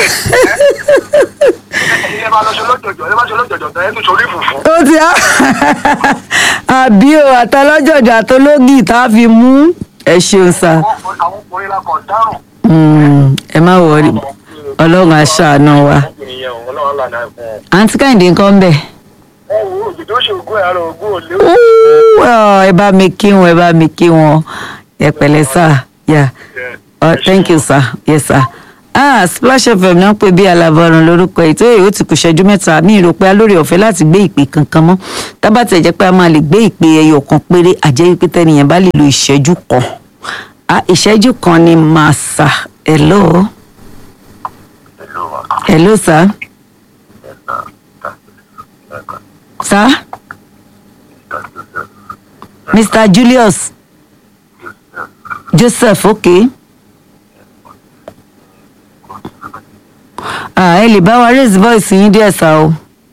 ẹyin lẹ máa lọ ṣe lọ́jọ̀jọ̀ ẹ máa ṣe lọ́jọ̀jọ̀ tẹ ẹ tún sórí fùfú. ó ti á àbí o àtàlọ́jọ̀dọ̀ àtológì tá a fi mú ẹ ṣeun sà. àwọn ọkùnrin la kàn dárùn. Mm, ẹ má wọrí ọlọ́run aṣàánú wa. ọlọ́run lànà ẹ̀fọn. àǹtí Kẹ́hìndé nǹkan bẹ̀. ẹ wo òjò tó ṣe ògùn ẹ̀rọ ògùn òlé. Ooh, ẹ bá mi kí wọn ẹ bá mi kí wọn ẹ pẹ̀lẹ́ sà yà ọ thank you sir yes sir. ah Splash F M náà pè bí alábọ̀rùn lórúkọ ètò èyí ó ti kù ṣẹ́jú mẹ́ta mi rò pé a lórí ọ̀fẹ́ láti gbé ìpè kankan mọ́ tábàtì ẹ̀jẹ̀ pé a máa lè gbé ìpè ẹyọ kan péré àjẹ́ pé tẹ́nìyàn bá lè lo ìṣẹ́jú kan ah ìṣẹ́jú kan ni màá sà hello hello sir sir Mister Julius Joseph okay. ah ẹ lè bá wa raise voice yín díẹ̀ sá o.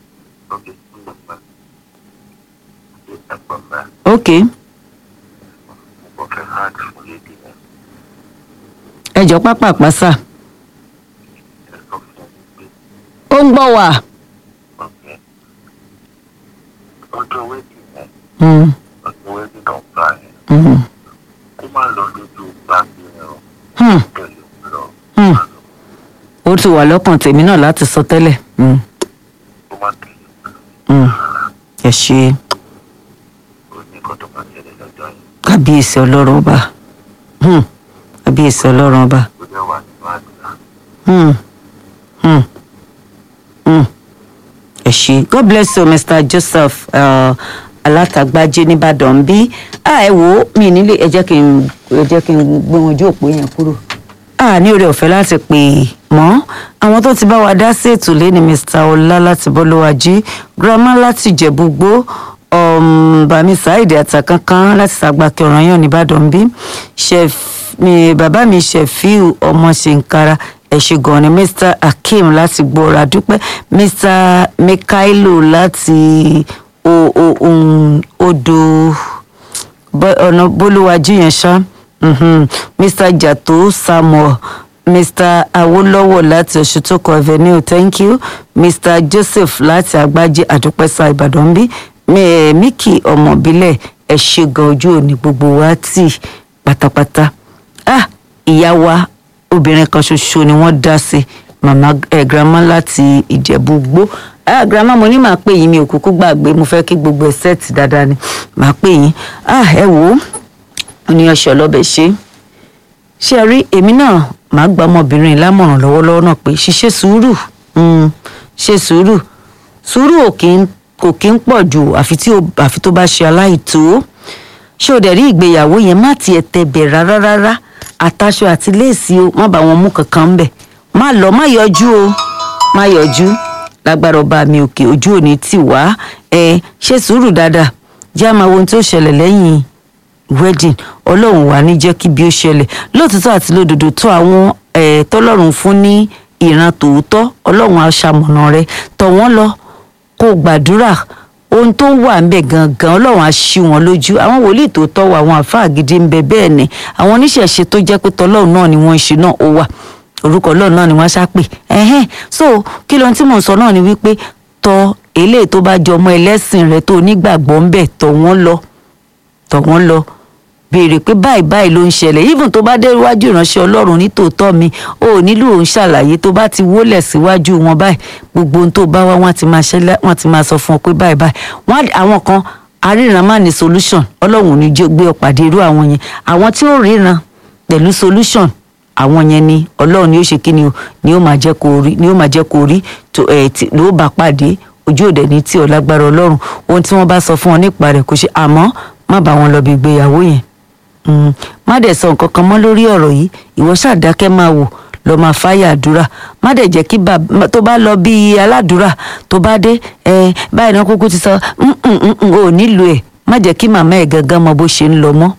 ok ẹ jọ pápá pàṣà ó ń gbọ́ wá. ọjọ́ wẹ́ẹ̀dì yẹn Mm, ọjọ́ wẹ́ẹ̀dì náà gbà yẹn mm, kó má lọ lójú Hmm. pẹ̀lú lọ. Hmm. ó ti wà lọ́kàn tèmi náà láti sọ tẹ́lẹ̀. Hmm. ó má tẹ̀lé Hmm. ẹ ṣe ó ní kó tó máa tẹ̀lé lọ́jọ́ yìí. kábíyèsí ọlọ́run ọba. Hmm. kábíyèsí ọlọ́run ọba. ó dẹ̀ wà nínú àdúrà. Hmm. Hmm. Hmm. ẹ ṣé. God bless you Mister Joseph uh, alátàgbájé nìbàdàn bí. a ẹ wo mi nílé ẹ jẹ́ kí n ẹ jẹ́ kí n gbé wọn ojú òpó yẹn kúrò. a ní oore ọ̀fẹ́ láti pè mọ́ àwọn tó ti bá wa dá sí ètò lé ní Mister ọlá láti bọ́lúwájí grandma láti jẹ̀búgbó um, bàmí sáìdì àtàkánkán láti sàgbàkẹ́ ọ̀ràn yàn nìbàdàn bí chef mi bàbá mi Ṣẹ̀fíù ọmọ ṣèǹkara ẹ̀ṣẹ̀gàn ni Mister Akeem láti gbọ́ra dúpẹ́ Mister Mikailo láti o- o- um, odò bọ́- ọ̀nà bólúwájú yẹn ṣá mhm. Mister Jato Samuel Mister Awolowo láti Òṣùtòkò Avenue thank you Mister Joseph láti Àgbájé àdúpẹ́sà Ìbàdàn bí Miki ọmọbílẹ̀ ẹ̀ṣẹ̀gàn ojú òní gbogbo wa tì pátápátá ah ìyá wa obìnrin kan ṣoṣo ni wọ́n dá sí màmá ẹ grandma láti Ìjẹ̀bú-Igbó ah grandma mo ní màá pè yín mi ò kúkú gbàgbé mo fẹ́ kí gbogbo ẹ̀ sẹ́ẹ̀tì dáadáa ni màá pè yín ah ẹ wò ó oníyan ṣe ọlọ́bẹ̀ ṣe ṣe rí èmi náà màá gba ọmọbìnrin lámọ̀ràn lọ́wọ́lọ́wọ́ náà pé ṣiṣẹ́ sùúrù mm, ṣe sùúrù sùúrù ò kí ń kò kí ń pọ̀ jù àfi tí ó àfi tó bá ṣe aláìtó ṣé o dẹ̀ rí ìgbéyàwó yẹn má tiẹ̀ tẹ̀bẹ̀ rárá rárá àtàṣọ àti léèsì o má bá wọn mú kankan ńbẹ̀ má lọ má yọjú o má yọjú lágbára ọba mi òkè ojú òní tì wá ẹ ṣe sùúrù dáadáa jẹ́ àmọ́ ohun tí ó ṣẹlẹ̀ lẹ́yìn wedding ọlọ́run wà ní jẹ́ kí bí ó ṣẹlẹ̀ lóòtítọ́ àti lódodo tó àwọn ẹ̀ tọ́lọ́run fún ní ìran tòótọ́ ọlọ́run aṣamọ̀nà rẹ tọ̀ wọ́n lọ kó gbàdúrà ohun tó wà ń bẹ gangan ọlọ́run á ṣí wọn lójú àwọn wòlíì tó tọ́ wa àwọn àfáà gidi ń bẹ bẹ́ẹ̀ ni àwọn oníṣẹ̀ṣe tó jẹ́ pé tọ́lọ́run náà ni wọ́n ń ṣe náà ó wà orúkọ ọlọ́run náà ni wọ́n ṣá pè ẹ̀hẹ́n so kí lóhun tí mò ń sọ náà ni wípé tọ̀ eléyìí tó bá jọ ọmọ ẹlẹ́sìn rẹ tó nígbàgbọ́ ń bẹ tọ̀ wọ́n lọ tọ̀ wọ́n lọ béèrè pé báyìí báyìí ló ń ṣẹlẹ̀ even tó bá dé iwájú ìránṣẹ́ ọlọ́run ní tòótọ́ mi ò nílò òun ṣàlàyé tó bá ti wólẹ̀ síwájú wọn báyìí gbogbo ohun tó bá wá wọn ti máa ṣẹlẹ̀ wọn ti máa sọ fún ọ pé báyìí báyìí wọn àwọn kan aríran má ní solution ọlọ́run ò ní jẹ́ gbé ọ pàdé irú àwọn yẹn àwọn tí ó ríran pẹ̀lú solution àwọn yẹn ni ọlọ́run ni ó ṣe kí ni o ni ó máa jẹ́ kó rí ni ó máa jẹ́ kó rí tó ẹ̀ tí ló bá pàdé ojú òde ní tí ọ lágbára ọlọ́run ohun tí wọ́n bá sọ fún ọ nípa rẹ̀ kò ṣe àmọ́ má bá wọn lọ bí ìgbéyàwó yẹn Mm. má dẹ̀ sọ nǹkan kan mọ́ lórí ọ̀rọ̀ yìí ìwọ ṣàdákẹ́ máa wò lọ máa fáyà àdúrà má dẹ̀ jẹ́ kí tó bá lọ bí aládùúrà tó bá dé ẹ báyìí náà kúkú ti sọ ò nílò ẹ̀ má jẹ́ kí màmá ẹ̀ gangan mọ bó ṣe ń lọ mọ́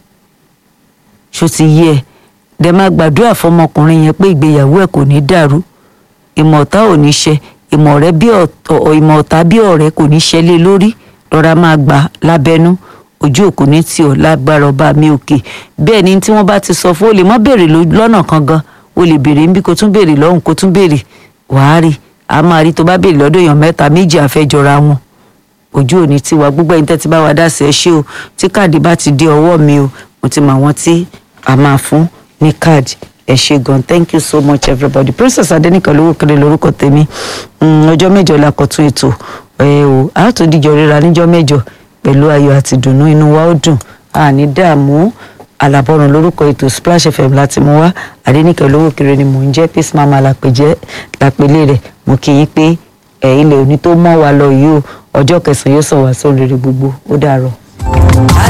ṣó ti yé ẹ dẹ̀ máa gbàdúrà fọmọkùnrin yẹn pé ìgbéyàwó ẹ̀ kò ní dàrú ìmọ̀ ọ̀tá ò ní ṣe ìmọ̀ ọ̀rẹ́ bí ìmọ̀ ọ̀tá bí ọ̀rẹ́ kò ní ṣe lé lórí rọra máa gbà lábẹ́nú ojú òkú ní tí ò lágbára ọba mi òkè bẹ́ẹ̀ ni tí wọ́n bá ti sọ fún o lè mọ́ béèrè lọ́nà kan gan o lè béèrè níbi kó tún béèrè lọ́hùn kó tún béèrè wàá rí a máa rí tó bá béèrè lọ́dọ̀ èèyàn mẹ́ta méjì àfẹ́jọra wọn ojú òní tí wa gbogbo ẹ̀yin tẹ́ ti bá wa dá sí ẹ ṣé o tí káàdì bá ti dé ọwọ́ mi o mo ti mọ àwọn tí a máa fún ní káàdì ẹ ṣé gan thank you so much everybody Princess Adéníkàn lówó kéré lórúkọ tèmi ọjọ́ mẹ́jọ la kọ̀tún ètò ẹ o a tó díjọ ríra níjọ́ mẹ́jọ pẹ̀lú ayọ̀ àti ìdùnnú inú wa ó dùn àní dààmú àlàbọ̀rùn lórúkọ ètò Splash F M láti mú wá Adéníkẹ́ olówó kiri ni mò ń jẹ́ Peace Mama làpèjẹ́ lápèlé rẹ̀ mo kì í pé ẹ̀ ilẹ̀ òní tó mọ́ wa lọ yìí o ọjọ́ kẹsàn-án yóò sàn wá sóhun rere gbogbo ó dàárọ̀.